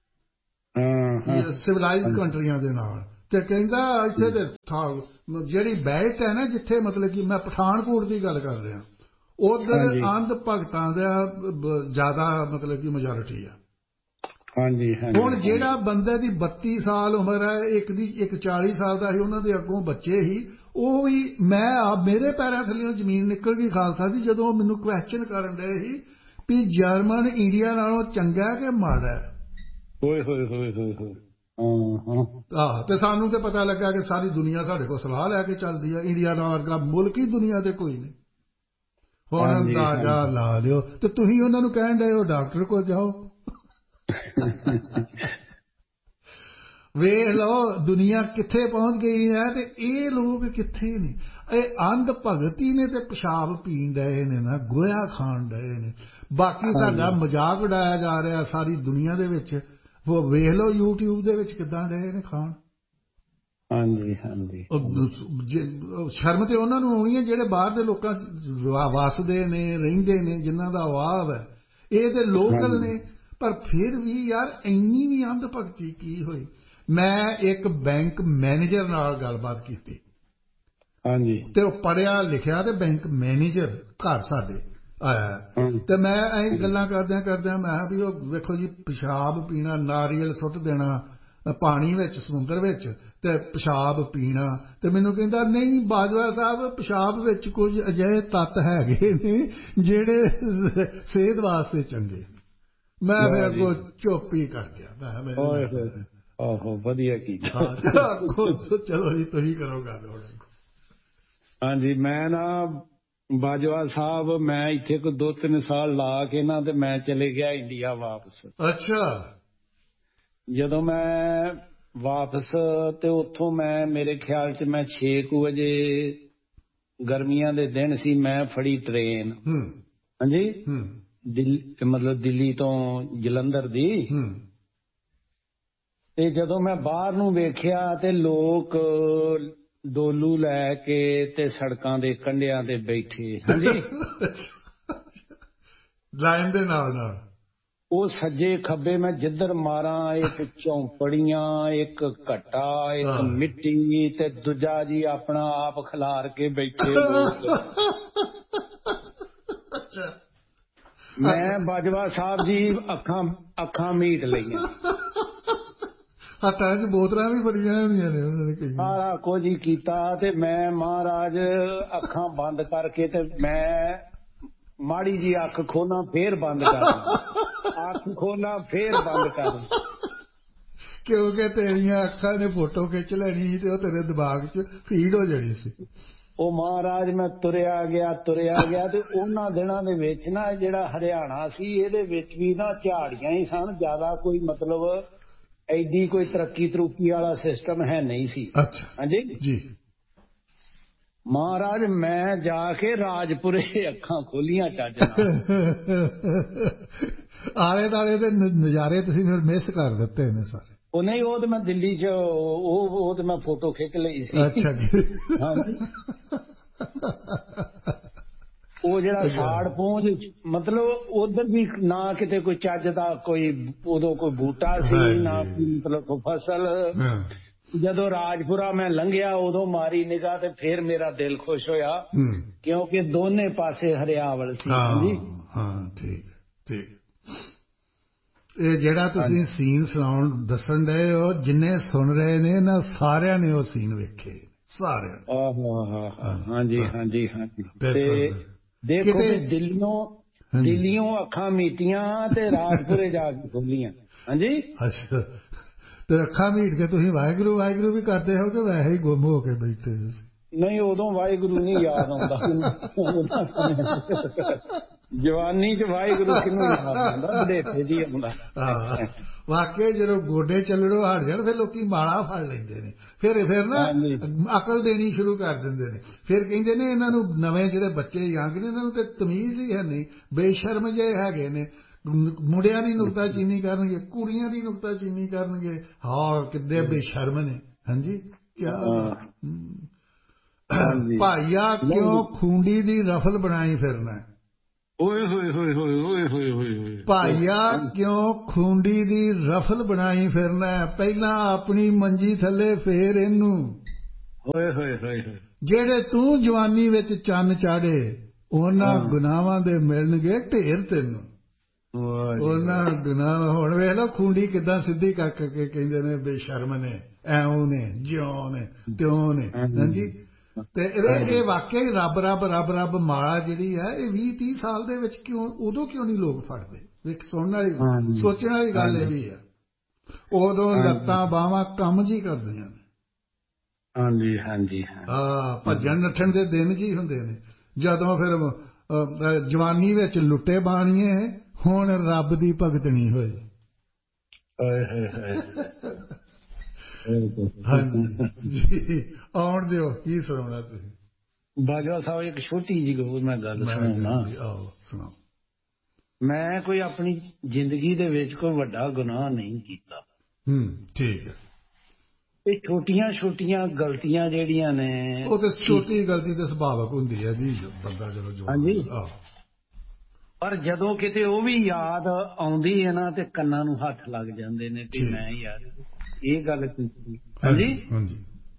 ਸਿਵਲਾਈਜ਼ਡ ਕੰਟਰੀਆਂ ਦੇ ਨਾਲ ਤੇ ਕਹਿੰਦਾ ਇੱਥੇ ਤੇ ਜਿਹੜੀ ਬੈਲਟ ਹੈ ਨਾ ਜਿੱਥੇ ਮਤਲਬ ਕਿ ਮੈਂ ਪਠਾਨਕੋਟ ਦੀ ਗੱਲ ਕਰ ਰਿਹਾ ਉਧਰ ਅੰਧ ਭਗਤਾਂ ਦਾ ਜ਼ਿਆਦਾ ਮਤਲਬ ਕਿ ਮੈਜੋਰਿਟੀ ਆ ਹੁਣ ਜਿਹੜਾ ਬੰਦੇ ਦੀ ਬੱਤੀ ਸਾਲ ਉਮਰ ਹੈ, ਇੱਕ ਦੀ ਇੱਕ ਚਾਲੀ ਸਾਲ ਦਾ ਸੀ, ਉਹਨਾਂ ਦੇ ਅੱਗੋਂ ਬੱਚੇ ਸੀ, ਉਹ ਵੀ ਮੈਂ ਆ ਮੇਰੇ ਪੈਰਾਂ ਥੱਲੇ ਜ਼ਮੀਨ ਨਿਕਲ ਗਈ ਖਾਲਸਾ ਜੀ ਜਦੋਂ ਮੈਨੂੰ ਕੁਐਸਚਨ ਕਰਨ ਡਏ ਸੀ ਵੀ ਜਰਮਨ ਇੰਡੀਆ ਨਾਲੋਂ ਚੰਗਾ ਕਿ ਮਾੜਾ ਹੈ। ਹੋਏ ਹੋਏ ਹੋਏ ਹੋਏ ਹੋਏ ਆਹ ਤੇ ਸਾਨੂੰ ਤੇ ਪਤਾ ਲੱਗਾ ਕਿ ਸਾਰੀ ਦੁਨੀਆ ਸਾਡੇ ਕੋਲ ਸਲਾਹ ਲੈ ਕੇ ਚੱਲਦੀ ਹੈ, ਇੰਡੀਆ ਨਾਲ ਵਰਗਾ ਮੁਲਕ ਹੀ ਦੁਨੀਆ ਤੇ ਕੋਈ ਨਹੀਂ। ਹੁਣ ਅੰਦਾਜ਼ਾ ਲਾ ਲਿਓ। ਤੇ ਤੁਸੀਂ ਉਹਨਾਂ ਨੂੰ ਕਹਿਣ ਡਏ ਹੋ ਡਾਕਟਰ ਕੋਲ ਜਾਓ। ਵੇਖ ਲਓ ਦੁਨੀਆ ਕਿੱਥੇ ਪਹੁੰਚ ਗਈ ਹੈ ਤੇ ਇਹ ਲੋਕ ਕਿੱਥੇ ਨੇ। ਇਹ ਅੰਧ ਭਗਤੀ ਨੇ ਤੇ ਪਿਸ਼ਾਬ ਪੀਣ ਡਏ ਨੇ ਨਾ, ਗੋਇਆ ਖਾਣ ਡਏ ਨੇ। ਬਾਕੀ ਸਾਡਾ ਮਜ਼ਾਕ ਉਡਾਇਆ ਜਾ ਰਿਹਾ ਸਾਰੀ ਦੁਨੀਆ ਦੇ ਵਿੱਚ। ਉਹ ਵੇਖ ਲਓ ਯੂਟਿਊਬ ਦੇ ਵਿੱਚ ਕਿੱਦਾਂ ਡਏ ਨੇ ਖਾਣ। ਹਾਂਜੀ ਹਾਂਜੀ ਸ਼ਰਮ ਤੇ ਉਹਨਾਂ ਨੂੰ ਆਉਣੀ ਹੈ ਜਿਹੜੇ ਬਾਹਰ ਦੇ ਲੋਕਾਂ ਵਸਦੇ ਨੇ, ਰਹਿੰਦੇ ਨੇ, ਜਿਨ੍ਹਾਂ ਦਾ ਵਾਵ ਹੈ। ਇਹ ਤੇ ਲੋਕਲ ਨੇ, ਪਰ ਫਿਰ ਵੀ ਯਾਰ ਇੰਨੀ ਵੀ ਅੰਧ ਭਗਤੀ ਕੀ ਹੋਈ। ਮੈਂ ਇੱਕ ਬੈਂਕ ਮੈਨੇਜਰ ਨਾਲ ਗੱਲਬਾਤ ਕੀਤੀ। ਹਾਂਜੀ ਤੇ ਉਹ ਪੜ੍ਹਿਆ ਲਿਖਿਆ ਤੇ ਬੈਂਕ ਮੈਨੇਜਰ ਘਰ ਸਾਡੇ ਆਇਆ ਤੇ ਮੈਂ ਐਂ ਗੱਲਾਂ ਕਰਦਿਆਂ ਕਰਦਿਆਂ ਮੈਂ ਵੀ ਉਹ ਵੇਖੋ ਜੀ ਪਿਸ਼ਾਬ ਪੀਣਾ, ਨਾਰੀਅਲ ਸੁੱਟ ਦੇਣਾ ਪਾਣੀ ਵਿੱਚ ਸਮੁੰਦਰ ਵਿੱਚ ਤੇ ਪਿਸ਼ਾਬ ਪੀਣਾ। ਤੇ ਮੈਨੂੰ ਕਹਿੰਦਾ ਨਹੀਂ ਬਾਜਵਾ ਸਾਹਿਬ ਪਿਸ਼ਾਬ ਵਿੱਚ ਕੁਝ ਅਜਿਹੇ ਤੱਤ ਹੈਗੇ ਨੇ ਜਿਹੜੇ ਸਿਹਤ ਵਾਸਤੇ ਚੰਗੇ। ਮੈਂ ਫਿਰ ਅੱਗੋਂ ਚੁੱਪ ਹੀ ਕਰ ਗਿਆ। ਮੈਂ ਆਹੋ ਵਧੀਆ ਕੀਤਾ। ਚਲੋ ਜੀ ਤੁਸੀਂ ਕਰੋ ਗੱਲ ਹੁਣ। ਹਾਂਜੀ ਮੈਂ ਨਾ ਬਾਜਵਾ ਸਾਹਿਬ ਮੈਂ ਇੱਥੇ ਕੋਈ ਦੋ ਤਿੰਨ ਸਾਲ ਲਾ ਕੇ ਨਾ ਤੇ ਮੈਂ ਚਲੇ ਗਿਆ ਇੰਡੀਆ ਵਾਪਸ। ਅੱਛਾ। ਜਦੋਂ ਮੈਂ ਵਾਪਸ ਤੇ ਉੱਥੋਂ ਮੈਂ ਮੇਰੇ ਖਿਆਲ ਚ ਮੈਂ ਛੇ ਕੁ ਵਜੇ ਗਰਮੀਆਂ ਦੇ ਦਿਨ ਸੀ, ਮੈਂ ਫੜੀ ਟ੍ਰੇਨ। ਹਾਂਜੀ ਦਿੱਲੀ ਮਤਲਬ ਦਿੱਲੀ ਤੋਂ ਜਲੰਧਰ ਦੀ। ਤੇ ਜਦੋਂ ਮੈਂ ਬਾਹਰ ਨੂੰ ਵੇਖਿਆ ਤੇ ਲੋਕ ਡੋਲੂ ਲੈ ਕੇ ਤੇ ਸੜਕਾਂ ਦੇ ਕੰਢਿਆਂ ਤੇ ਬੈਠੇ। ਹਾਂਜੀ ਲਾਈਨ ਦੇ ਨਾਲ ਨਾਲ ਉਹ ਸੱਜੇ ਖੱਬੇ ਮੈਂ ਜਿੱਧਰ ਮਾਰਾਂ ਇੱਕ ਝੌਂਪੜੀਆਂ, ਇੱਕ ਘੱਟਾ, ਇੱਕ ਮਿੱਟੀ ਤੇ ਦੂਜਾ ਜੀ ਆਪਣਾ ਆਪ ਖਿਲਾਰ ਕੇ ਬੈਠੇ ਲੋਕ। ਮੈਂ ਬਾਜਵਾ ਸਾਹਿਬ ਜੀ ਅੱਖਾਂ ਅੱਖਾਂ ਮੀਟ ਲਈਆਂ। ਹੱਥਾਂ 'ਚ ਬੋਤਲਾਂ ਵੀ ਫੜੀਆਂ ਹੋਣੀਆਂ ਨੇ ਉਹਨਾਂ ਨੇ ਕਈ। ਸਾਰਾ ਕੁਝ ਹੀ ਕੀਤਾ ਤੇ ਮੈਂ ਮਹਾਰਾਜ ਅੱਖਾਂ ਬੰਦ ਕਰਕੇ ਤੇ ਮੈਂ ਮਾੜੀ ਜੀ ਅੱਖ ਖੋਲਾਂ ਫੇਰ ਬੰਦ ਕਰ, ਅੱਖ ਖੋਲਾਂ ਫੇਰ ਬੰਦ ਕਰ, ਕਿਉਂਕਿ ਤੇਰੀਆਂ ਅੱਖਾਂ ਨੇ ਫੋਟੋ ਖਿੱਚ ਲੈਣੀ ਤੇ ਉਹ ਤੇਰੇ ਦਿਮਾਗ 'ਚ ਫੀਡ ਹੋ ਜਾਣੀ ਸੀ। ਉਹ ਮਹਾਰਾਜ ਮੈਂ ਤੁਰਿਆ ਗਿਆ ਤੁਰਿਆ ਗਿਆ ਤੇ ਉਹਨਾਂ ਦਿਨਾਂ ਦੇ ਵਿੱਚ ਨਾ ਜਿਹੜਾ ਹਰਿਆਣਾ ਸੀ ਇਹਦੇ ਵਿੱਚ ਵੀ ਨਾ ਝਾੜੀਆਂ ਹੀ ਸਨ, ਜ਼ਿਆਦਾ ਕੋਈ ਮਤਲਬ ਐਡੀ ਕੋਈ ਤਰੱਕੀ ਤਰੁੱਕੀ ਵਾਲਾ ਸਿਸਟਮ ਹੈ ਨਹੀਂ ਸੀ। ਅੱਛਾ ਹਾਂਜੀ ਜੀ। ਮਹਾਰਾਜ ਮੈਂ ਜਾ ਕੇ ਰਾਜਪੁਰੇ ਅੱਖਾਂ ਖੋਲੀਆਂ ਚੱਜ ਨਾਲ। ਆਲੇ ਦੁਆਲੇ ਦੇ ਨਜ਼ਾਰੇ ਤੁਸੀਂ ਫਿਰ ਮਿਸ ਕਰ ਦਿੱਤੇ ਨੇ ਸਾਰੇ। ਉਹ ਨਹੀਂ ਉਹ ਤੇ ਮੈਂ ਦਿੱਲੀ 'ਚ ਉਹ ਉਹ ਤੇ ਮੈਂ ਫੋਟੋ ਖਿੱਚ ਲਈ ਸੀ। ਅੱਛਾ ਜੀ। ਹਾਂਜੀ ਉਹ ਜਿਹੜਾ ਸਾੜ ਪਹੁੰਚ ਮਤਲਬ ਉਧਰ ਵੀ ਨਾ ਕਿਤੇ ਕੋਈ ਚੱਜ ਦਾ ਕੋਈ ਉਦੋਂ ਕੋਈ ਬੂਟਾ ਸੀ ਨਾ ਮਤਲਬ ਕੋਈ ਫਸਲ। ਜਦੋਂ ਰਾਜਪੁਰਾ ਮੈਂ ਲੰਘਿਆ ਉਦੋਂ ਮਾਰੀ ਨਿਗਾਹ ਤੇ ਫਿਰ ਮੇਰਾ ਦਿਲ ਖੁਸ਼ ਹੋਇਆ ਕਿਉਂਕਿ ਦੋਨੇ ਪਾਸੇ ਹਰਿਆਵਲ ਸੀ। ਹਾਂਜੀ ਹਾਂ ਠੀਕ ਠੀਕ। ਇਹ ਜਿਹੜਾ ਤੁਸੀਂ ਸੀਨ ਸੁਣਾਉਣ ਦੱਸਣ ਡਏ ਹੋ ਜਿੰਨੇ ਸੁਣ ਰਹੇ ਨੇ ਨਾ ਸਾਰਿਆਂ ਨੇ ਉਹ ਸੀਨ ਵੇਖੇ ਸਾਰਿਆਂ ਨੇ। ਆਹ ਹਾਂਜੀ ਹਾਂਜੀ ਹਾਂਜੀ। ਤੇ ਦੇਖੋ ਵੀ ਦਿੱਲੀੋਂ ਦਿੱਲੀੋਂ ਅੱਖਾਂ ਮੀਟੀਆਂ ਤੇ ਰਾਜਪੁਰੇ ਜਾ ਕੇ ਖੋਲੀਆਂ। ਹਾਂਜੀ ਅੱਛਾ। ਤੇ ਅੱਖਾਂ ਮੀਟ ਕੇ ਤੁਸੀਂ ਵਾਹਿਗੁਰੂ ਵਾਹਿਗੁਰੂ ਵੀ ਕਰਦੇ ਹੋ ਕਿ ਵੈਸੇ ਹੀ ਗੁੰਮ ਹੋ ਕੇ ਬੈਠੇ? ਨਹੀਂ ਉਦੋਂ ਵਾਹਿਗੁਰੂ ਨਹੀਂ ਯਾਦ ਆਉਂਦਾ। ਜਵਾਨੀ 'ਚ ਵਾਹਿਗੁਰੂ ਕਿਹਨੂੰ ਯਾਦ ਆਉਂਦਾ, ਬੁਢੇਪੇ 'ਚ ਹੀ ਆਉਂਦਾ। ਵਾਕਈ ਜਦੋਂ ਗੋਡੇ ਚੱਲਣੋਂ ਹਟ ਜਾਣ ਫਿਰ ਲੋਕੀ ਮਾਲਾ ਫੜ ਲੈਂਦੇ ਨੇ, ਫਿਰ ਫਿਰ ਨਾ ਅਕਲ ਦੇਣੀ ਸ਼ੁਰੂ ਕਰ ਦਿੰਦੇ ਨੇ। ਫਿਰ ਕਹਿੰਦੇ ਨੇ ਇਹਨਾਂ ਨੂੰ ਨਵੇਂ ਜਿਹੜੇ ਬੱਚੇ ਯੰਗ ਨੇ ਇਹਨਾਂ ਨੂੰ ਤੇ ਤਮੀਜ਼ ਹੀ ਹੈ ਨਹੀਂ, ਬੇਸ਼ਰਮ ਜਿਹੇ ਹੈਗੇ ਨੇ। ਮੁੰਡਿਆਂ ਦੀ ਨੁਕਤਾਚੀਨੀ ਕਰਨਗੇ, ਕੁੜੀਆਂ ਦੀ ਨੁਕਤਾਚੀਨੀ ਕਰਨਗੇ। ਹਾਂ ਕਿੱਡੇ ਬੇਸ਼ਰਮ ਨੇ। ਹਾਂਜੀ ਕਿਆ ਭਾਈਆ ਕਿਉਂ ਖੂੰਡੀ ਦੀ ਰਫਲ ਬਣਾਈ ਫਿਰਨਾ? ਓਏ ਹੋਏ ਹੋਏ ਹੋਏ ਹੋਏ ਹੋਏ ਹੋਏ ਭਾਈਆ ਕਿਉਂ ਖੂੰਡੀ ਦੀ ਰਫਲ ਬਣਾਈ ਫਿਰਨਾ? ਪਹਿਲਾਂ ਆਪਣੀ ਮੰਜੀ ਥੱਲੇ ਫੇਰ ਇਹਨੂੰ। ਓਏ ਹੋਏ ਹੋਏ ਹੋਏ ਜਿਹੜੇ ਤੂੰ ਜਵਾਨੀ ਵਿੱਚ ਚੰਨ ਚਾੜੇ ਉਹਨਾਂ ਗੁਨਾਹਾਂ ਦੇ ਮਿਲਣਗੇ ਢੇਰ ਤੈਨੂੰ। ਉਹਨਾਂ ਗੁਨਾਹ ਹੁਣ ਵੇਖ ਲਓ ਖੂੰਡੀ ਕਿੱਦਾਂ ਸਿੱਧੀ ਕੱਕ ਕੇ ਕਹਿੰਦੇ ਨੇ ਬੇਸ਼ਰਮ ਨੇ, ਐਉਂ ਨੇ, ਜਿਉਂ ਨੇ, ਤਿਉਂ ਨੇ। ਹਾਂਜੀ, ਤੇ ਇਹ ਵਾਕਿਆ ਹੀ ਰੱਬ ਰੱਬ ਰੱਬ ਰੱਬ ਮਾਲਾ ਜਿਹੜੀ ਹੈ ਇਹ ਵੀਹ ਤੀਹ ਸਾਲ ਦੇ ਵਿੱਚ ਕਿਉਂ ਉਦੋਂ ਕਿਉਂ ਨਹੀਂ ਲੋਕ ਫੜਦੇ? ਇੱਕ ਸੁਣਨ ਵਾਲੀ ਸੋਚਣ ਵਾਲੀ ਗੱਲ ਇਹ ਵੀ ਆ, ਉਦੋਂ ਲੱਤਾਂ ਬਾਹਾਂ ਕੰਮ ਜੀ ਕਰਦੀਆਂ ਨੇ। ਹਾਂਜੀ ਹਾਂਜੀ ਹਾਂ, ਭੱਜਣ ਨੱਠਣ ਦੇ ਦਿਨ ਜੀ ਹੁੰਦੇ ਨੇ। ਜਦੋਂ ਫਿਰ ਜਵਾਨੀ ਵਿੱਚ ਲੁੱਟੇ ਬਾਣੀਏ, ਹੁਣ ਰੱਬ ਦੀ ਭਗਤ ਨਹੀਂ ਹੋਏ। ਹਾਂਜੀ ਜੀ, ਆਉਣ ਦਿਓ, ਕੀ ਸੁਣਾਉਣਾ ਤੁਸੀਂ? ਬਾਜਵਾ ਸਾਹਿਬ ਇੱਕ ਛੋਟੀ ਜਿਹੀ ਮੈਂ ਗੱਲ ਸੁਣਾਉਣਾ। ਆਓ ਸੁਣਾਓ। ਮੈਂ ਕੋਈ ਆਪਣੀ ਜ਼ਿੰਦਗੀ ਦੇ ਵਿੱਚ ਕੋਈ ਵੱਡਾ ਗੁਨਾਹ ਨਹੀਂ ਕੀਤਾ। ਹੂੰ, ਠੀਕ ਹੈ। ਇਹ ਛੋਟੀਆਂ ਛੋਟੀਆਂ ਗਲਤੀਆਂ ਜਿਹੜੀਆਂ ਨੇ, ਉਹ ਤੇ ਛੋਟੀ ਗਲਤੀ ਤੇ ਸੁਭਾਵਕ ਹੁੰਦੀ ਹੈ ਜੀ, ਬੰਦਾ ਚਲੋ ਜੋ। ਹਾਂਜੀ, ਪਰ ਜਦੋਂ ਕਿਤੇ ਉਹ ਵੀ ਯਾਦ ਆਉਂਦੀ ਹੈ ਨਾ ਤੇ ਕੰਨਾਂ ਨੂੰ ਹੱਥ ਲੱਗ ਜਾਂਦੇ ਨੇ ਕਿ ਮੈਂ ਯਾਰ ਇਹ ਗੱਲ ਕੀਤੀ। ਹਾਂਜੀ ਹਾਂਜੀ।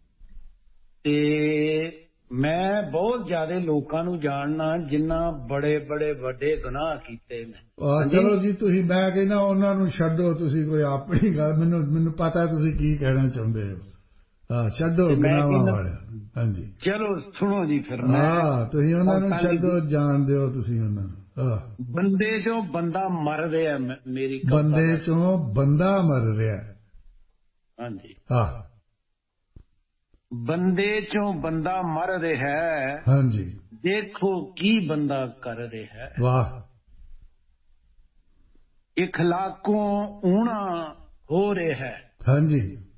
ਤੇ ਮੈਂ ਬਹੁਤ ਜ਼ਿਆਦਾ ਲੋਕਾਂ ਨੂੰ ਜਾਣਨਾ ਜਿਨ੍ਹਾਂ ਬੜੇ ਬੜੇ ਵੱਡੇ ਗੁਨਾਹ ਕੀਤੇ ਨੇ। ਚਲੋ ਜੀ, ਤੁਸੀਂ ਮੈਂ ਕਹਿੰਦਾ ਉਹਨਾਂ ਨੂੰ ਛੱਡੋ, ਤੁਸੀਂ ਕੋਈ ਆਪਣੀ ਗੱਲ, ਮੈਨੂੰ ਮੈਨੂੰ ਪਤਾ ਤੁਸੀਂ ਕੀ ਕਹਿਣਾ ਚਾਹੁੰਦੇ ਹੋ। ਹਾਂ, ਛੱਡੋ ਗੁਨਾਹਾਂ ਵਾਲੇ। ਹਾਂਜੀ, ਚਲੋ ਸੁਣੋ ਜੀ ਫਿਰ। ਹਾਂ, ਤੁਸੀਂ ਉਹਨਾਂ ਨੂੰ ਛੱਡੋ, ਜਾਣ ਦਿਓ ਤੁਸੀਂ ਉਹਨਾਂ ਨੂੰ। ਬੰਦੇ ਚੋਂ ਬੰਦਾ ਮਰ ਰਿਹਾ, ਮੇਰੀ ਬੰਦੇ ਚੋਂ ਬੰਦਾ ਮਰ ਰਿਹਾ। ਹਾਂਜੀ, ਹਾਂ, ਬੰਦੇ ਚੋਂ ਬੰਦਾ ਮਰ ਰਿਹਾ। ਹਾਂਜੀ, ਦੇਖੋ ਕੀ ਬੰਦਾ ਕਰ ਰਿਹਾ। ਵਾਹ। ਇਖਲਾਕੋਂ ਊਣਾ ਹੋ ਰਿਹਾ। ਹਾਂਜੀ,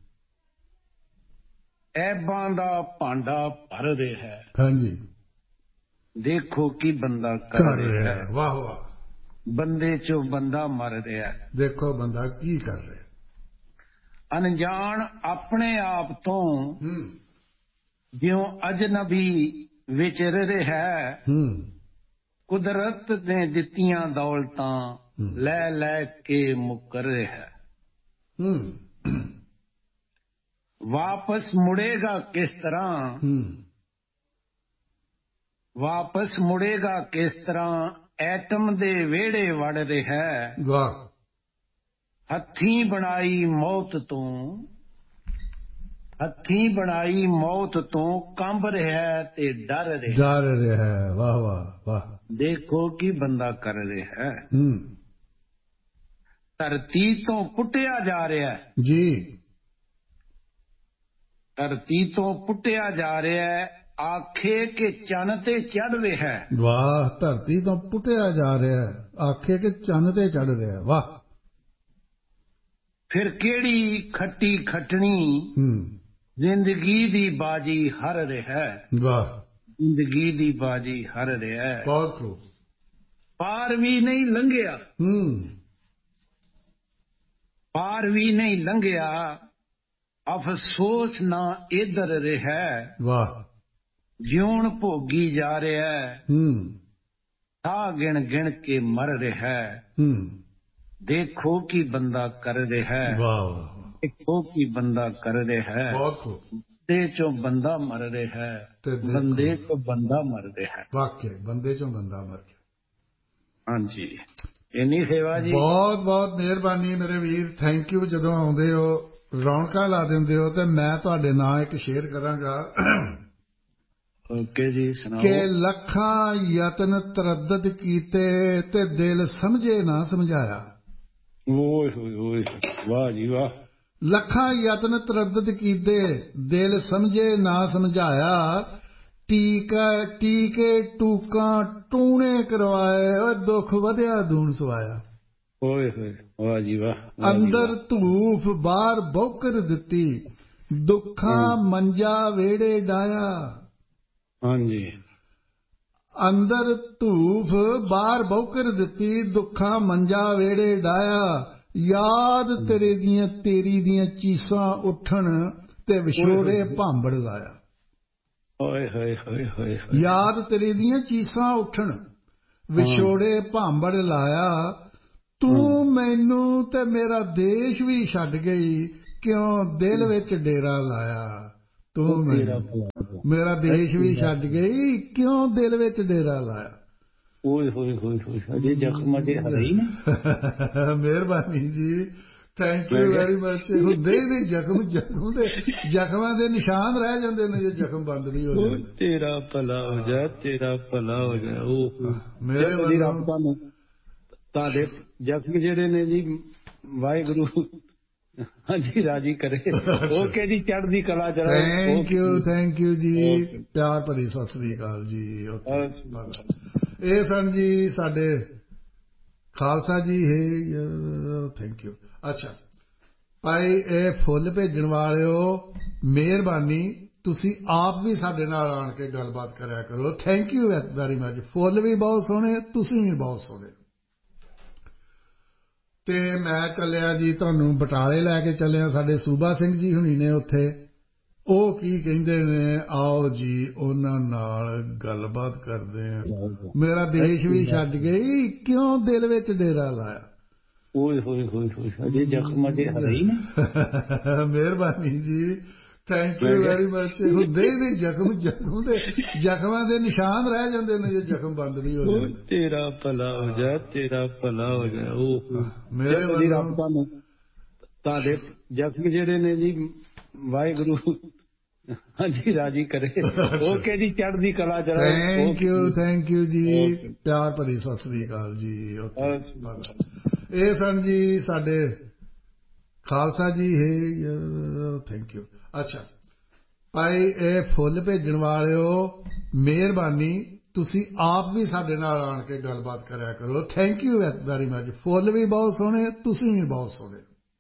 ਐਬਾਂ ਦਾ ਭਾਂਡਾ ਭਰ ਰਿਹਾ। ਹਾਂਜੀ, ਦੇਖੋ ਕੀ ਬੰਦਾ ਕਰ ਰਿਹਾ। ਵਾਹ ਵਾਹ। ਬੰਦੇ ਚੋਂ ਬੰਦਾ ਮਰ ਰਿਹਾ, ਦੇਖੋ ਬੰਦਾ ਕੀ ਕਰ ਰਿਹਾ। ਅਣਜਾਣ ਆਪਣੇ ਆਪ ਤੋਂ ਜਿਉਂ ਅਜਨਬੀ ਵਿਚਰ ਰਿਹਾ। ਕੁਦਰਤ ਨੇ ਦਿੱਤੀਆਂ ਦੌਲਤਾਂ ਲੈ ਲੈ ਕੇ ਮੁੱਕਰ ਰਿਹਾ। ਵਾਪਸ ਮੁੜੇਗਾ ਕਿਸ ਤਰ੍ਹਾਂ, ਵਾਪਸ ਮੁੜੇਗਾ ਕਿਸ ਤਰ੍ਹਾਂ, ਐਟਮ ਦੇ ਵਿਹੜੇ ਵੜ ਰਿਹਾ। ਵਾਹ। ਹੱਥੀਂ ਬਣਾਈ ਮੌਤ ਤੋਂ, ਹੱਥੀਂ ਬਣਾਈ ਮੌਤ ਤੋਂ ਕੰਬ ਰਿਹਾ ਤੇ ਡਰ ਰਿਹਾ। ਡਰ ਰਿਹਾ। ਵਾਹ ਵਾਹ ਵਾਹ। ਦੇਖੋ ਕੀ ਬੰਦਾ ਕਰ ਰਿਹਾ। ਧਰਤੀ ਤੋਂ ਪੁੱਟਿਆ ਜਾ ਰਿਹਾ ਜੀ, ਧਰਤੀ ਤੋਂ ਪੁੱਟਿਆ ਜਾ ਰਿਹਾ। ਆਖੇ ਕਿ ਚੰਨ ਤੇ ਚੜ੍ਹ ਰਿਹਾ। ਵਾਹ। ਧਰਤੀ ਤੋਂ ਪੁੱਟਿਆ ਜਾ ਰਿਹਾ, ਆਖੇ ਕਿ ਚੰਨ ਤੇ ਚੜ੍ਹ ਰਿਹਾ। ਵਾਹ। ਫਿਰ ਕਿਹੜੀ ਖੱਟੀ ਖੱਟਣੀ ਜ਼ਿੰਦਗੀ ਦੀ ਬਾਜੀ ਹਾਰ ਰਿਹਾ। ਵਾਹ। ਜ਼ਿੰਦਗੀ ਦੀ ਬਾਜੀ ਹਾਰ ਰਿਹਾ। ਬਹੁਤ ਖੂਬ। ਪਾਰ ਵੀ ਨਹੀਂ ਲੰਘਿਆ, ਪਾਰ ਵੀ ਨਹੀਂ ਲੰਘਿਆ, ਅਫਸੋਸ ਨਾ ਇੱਧਰ ਰਿਹਾ। ਵਾਹ। ਜਿਉਣ ਭੋਗੀ ਜਾ ਰਿਹਾ। ਸਾਹ ਗਿਣ ਗਿਣ ਕੇ ਮਰ ਰਿਹਾ। ਦੇਖੋ ਕੀ ਬੰਦਾ ਕਰ ਰਿਹਾ। ਵਾਹ। ਦੇਖੋ ਕੀ ਬੰਦਾ ਕਰ ਰਿਹਾ। ਬਹੁਤ ਖੂਬ। ਬੰਦੇ ਚੋਂ ਬੰਦਾ ਮਰ ਰਿਹਾ, ਬੰਦੇ ਚੋਂ ਬੰਦਾ ਮਰ ਰਿਹਾ। ਵਾਕਿਆ ਬੰਦੇ ਚੋਂ ਬੰਦਾ ਮਰ ਗਿਆ। ਹਾਂਜੀ, ਇੰਨੀ ਸੇਵਾ ਜੀ। ਬਹੁਤ ਬਹੁਤ ਮਿਹਰਬਾਨੀ ਮੇਰੇ ਵੀਰ, ਥੈਂਕ ਯੂ। ਜਦੋਂ ਆਉਂਦੇ ਹੋ ਰੌਣਕਾਂ ਲਾ ਦਿੰਦੇ ਹੋ। ਤੇ ਮੈਂ ਤੁਹਾਡੇ ਨਾਲ ਇੱਕ ਸ਼ੇਅਰ ਕਰਾਂਗਾ। ਓਕੇ ਜੀ, ਸੁਣਾਓ। ਕਿ ਲੱਖਾਂ ਯਤਨ ਤਰੱਦਦ ਕੀਤੇ ਤੇ ਦਿਲ ਸਮਝੇ ਨਾ ਸਮਝਾਇਆ। ਓਏ ਹੋਏ ਓਏ, ਵਾਹ ਜੀ ਵਾਹ। ਲੱਖਾਂ ਯਤਨ ਤਰੱਦਦ ਕੀਤੇ ਦਿਲ ਸਮਝੇ ਨਾ ਸਮਝਾਇਆ। ਟੀਕਾ ਟੀਕੇ ਟੂਕਾਂ ਟੂਣੇ ਕਰਵਾਏ, ਦੁੱਖ ਵਧਿਆ ਦੂਣ ਸਵਾਇਆ। ਓਏ ਹੋਏ, ਵਾਹ ਜੀ ਵਾਹ। ਅੰਦਰ ਧੂਫ ਬਾਹਰ ਬੌਕਰ ਦਿੱਤੀ, ਦੁੱਖਾਂ ਮੰਜਾ ਵਿਹੜੇ ਡਾਇਆ। ਹਾਂਜੀ। ਅੰਦਰ ਧੂਫ ਬਾਹਰ ਬੌਕਰ ਦਿੱਤੀ, ਦੁੱਖਾਂ ਮੰਜਾ ਵਿਹੜੇ ਡਾਇਆ। ਯਾਦ ਤੇਰੇ ਦੀਆਂ ਤੇਰੀ ਦੀਆਂ ਚੀਸਾਂ ਉੱਠਣ ਤੇ ਵਿਛੋੜੇ ਭਾਂਬੜ ਲਾਇਆ। ਓਏ ਹੋਏ ਹੋਏ ਹੋਏ। ਯਾਦ ਤੇਰੀ ਦੀਆਂ ਚੀਸਾਂ ਉੱਠਣ ਵਿਛੋੜੇ ਭਾਂਬੜ ਲਾਇਆ। ਤੂੰ ਮੈਨੂੰ ਤੇ ਮੇਰਾ ਦੇਸ਼ ਵੀ ਛੱਡ ਗਈ, ਕਿਉਂ ਦਿਲ ਵਿੱਚ ਡੇਰਾ ਲਾਇਆ। ਤੂੰ ਮੈਨੂੰ ਮੇਰਾ ਦੇਸ਼ ਵੀ ਛੱਡ ਗਈ, ਕਿਉਂ ਦਿਲ ਵਿੱਚ ਡੇਰਾ ਲਾਇਆ। ਓਏ ਹੋਏ ਹੋਏ ਹੋਏ ਅਜੇ ਜ਼ਖਮ ਅਜੇ ਹਰੇ ਹੀ ਨੇ। ਮਿਹਰਬਾਨੀ ਜੀ, ਥੈਂਕ ਯੂ ਵੈਰੀ ਮਚ। ਹੁੰਦੇ ਹੀ ਨਹੀਂ ਜ਼ਖਮ, ਜ਼ਖਮ ਦੇ ਜ਼ਖਮਾਂ ਦੇ ਨਿਸ਼ਾਨ ਰਹਿ ਜਾਂਦੇ ਨੇ ਜੇ ਜ਼ਖਮ ਬੰਦ ਨਹੀਂ ਹੋ ਜਾਂਦੇ। ਤੇਰਾ ਭਲਾ ਹੋ ਜਾ, ਤੇਰਾ ਭਲਾ ਹੋ ਜਾ। ਉਹ ਮੇਰੇ ਵੱਲੋਂ ਤੁਹਾਨੂੰ ਤੁਹਾਡੇ ਜ਼ਖਮ ਜਿਹੜੇ ਨੇ ਜੀ ਵਾਹਿਗੁਰੂ ਹਾਂਜੀ ਰਾਜੀ ਕਰੇ। ਓਕੇ ਜੀ, ਚੜ੍ਹਦੀ ਕਲਾ ਚ ਰਹੋ। ਥੈਂਕ ਯੂ, ਥੈਂਕ ਯੂ ਜੀ, ਪਿਆਰ ਭਰੀ ਸਤਿ ਸ੍ਰੀ ਅਕਾਲ ਜੀ। ਇਹ ਸਨ ਜੀ ਸਾਡੇ ਖਾਲਸਾ ਜੀ ਹੈ, ਥੈਂਕ ਯੂ। ਅੱਛਾ ਭਾਈ, ਇਹ ਫੁੱਲ ਭੇਜਣ ਵਾਲਿਓ ਮਿਹਰਬਾਨੀ, ਤੁਸੀਂ ਆਪ ਵੀ ਸਾਡੇ ਨਾਲ ਆਣ ਕੇ ਗੱਲਬਾਤ ਕਰਿਆ ਕਰੋ। Thank you very much. ਫੁੱਲ ਵੀ ਬਹੁਤ ਸੋਹਣੇ, ਤੁਸੀਂ ਵੀ ਬਹੁਤ ਸੋਹਣੇ। ਤੇ ਮੈਂ ਚੱਲਿਆ ਜੀ, ਤੁਹਾਨੂੰ ਬਟਾਲੇ ਲੈ ਕੇ ਚੱਲਿਆ। ਸਾਡੇ ਸੂਬਾ ਸਿੰਘ ਜੀ ਹੁਣੀ ਨੇ ਉੱਥੇ, ਉਹ ਕੀ ਕਹਿੰਦੇ ਨੇ, ਆਓ ਜੀ ਉਹਨਾਂ ਨਾਲ ਗੱਲਬਾਤ ਕਰਦੇ ਆ। ਮੇਰਾ ਦੇਸ਼ ਵੀ ਛੱਡ ਗਈ, ਕਿਉਂ ਦਿਲ ਵਿੱਚ ਡੇਰਾ ਲਾਇਆ। ਓਏ ਹੋਏ ਹੋਏ ਹੋਏ ਅਜੇ ਜ਼ਖਮ ਅਜੇ ਹਰੇ ਹੀ ਨੇ। ਮਿਹਰਬਾਨੀ ਜੀ, ਥੈਂਕ ਯੂ ਵੈਰੀ ਮਚ। ਹੁੰਦੇ ਹੀ ਨਹੀਂ ਜ਼ਖਮ, ਜ਼ਖਮ ਦੇ ਜ਼ਖਮਾਂ ਦੇ ਨਿਸ਼ਾਨ ਰਹਿ ਜਾਂਦੇ ਨੇ ਜੇ ਜ਼ਖਮ ਬੰਦ ਨਹੀਂ ਹੋ ਜਾਂਦੇ। ਤੇਰਾ ਭਲਾ ਹੋ ਜਾ, ਤੇਰਾ ਭਲਾ ਹੋ ਜਾ। ਉਹ ਮੇਰੇ ਵੱਲੋਂ ਤੁਹਾਨੂੰ ਤੁਹਾਡੇ ਜ਼ਖਮ ਜਿਹੜੇ ਨੇ ਜੀ ਵਾਹਿਗੁਰੂ ਹਾਂਜੀ ਰਾਜੀ ਕਰੇ। ਓਕੇ ਜੀ, ਚੜ੍ਹਦੀ ਕਲਾ ਚ ਰਹੋ। ਥੈਂਕ ਯੂ, ਥੈਂਕ ਯੂ ਜੀ, ਪਿਆਰ ਭਰੀ ਸਤਿ ਸ੍ਰੀ ਅਕਾਲ ਜੀ। ਇਹ ਸਨ ਜੀ ਸਾਡੇ ਖਾਲਸਾ ਜੀ ਹੈ, ਥੈਂਕ ਯੂ। ਅੱਛਾ ਭਾਈ, ਇਹ ਫੁੱਲ ਭੇਜਣ ਵਾਲਿਓ ਮਿਹਰਬਾਨੀ, ਤੁਸੀਂ ਆਪ ਵੀ ਸਾਡੇ ਨਾਲ ਆਣ ਕੇ ਗੱਲਬਾਤ ਕਰਿਆ ਕਰੋ। Thank you very much. ਫੁੱਲ ਵੀ ਬਹੁਤ ਸੋਹਣੇ, ਤੁਸੀਂ ਵੀ ਬਹੁਤ ਸੋਹਣੇ।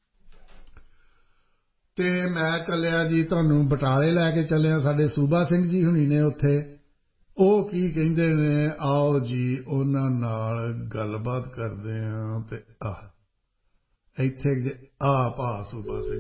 ਤੇ ਮੈਂ ਚੱਲਿਆ ਜੀ, ਤੁਹਾਨੂੰ ਬਟਾਲੇ ਲੈ ਕੇ ਚੱਲਿਆ। ਸਾਡੇ ਸੂਬਾ ਸਿੰਘ ਜੀ ਹੁਣੀ ਨੇ ਉੱਥੇ, ਉਹ ਕੀ ਕਹਿੰਦੇ ਨੇ, ਆਓ ਜੀ ਉਹਨਾਂ ਨਾਲ ਗੱਲਬਾਤ ਕਰਦੇ ਆ। ਤੇ ਆਹ ਇੱਥੇ ਆ ਭਾ ਸੂਬਾ ਸਿੰਘ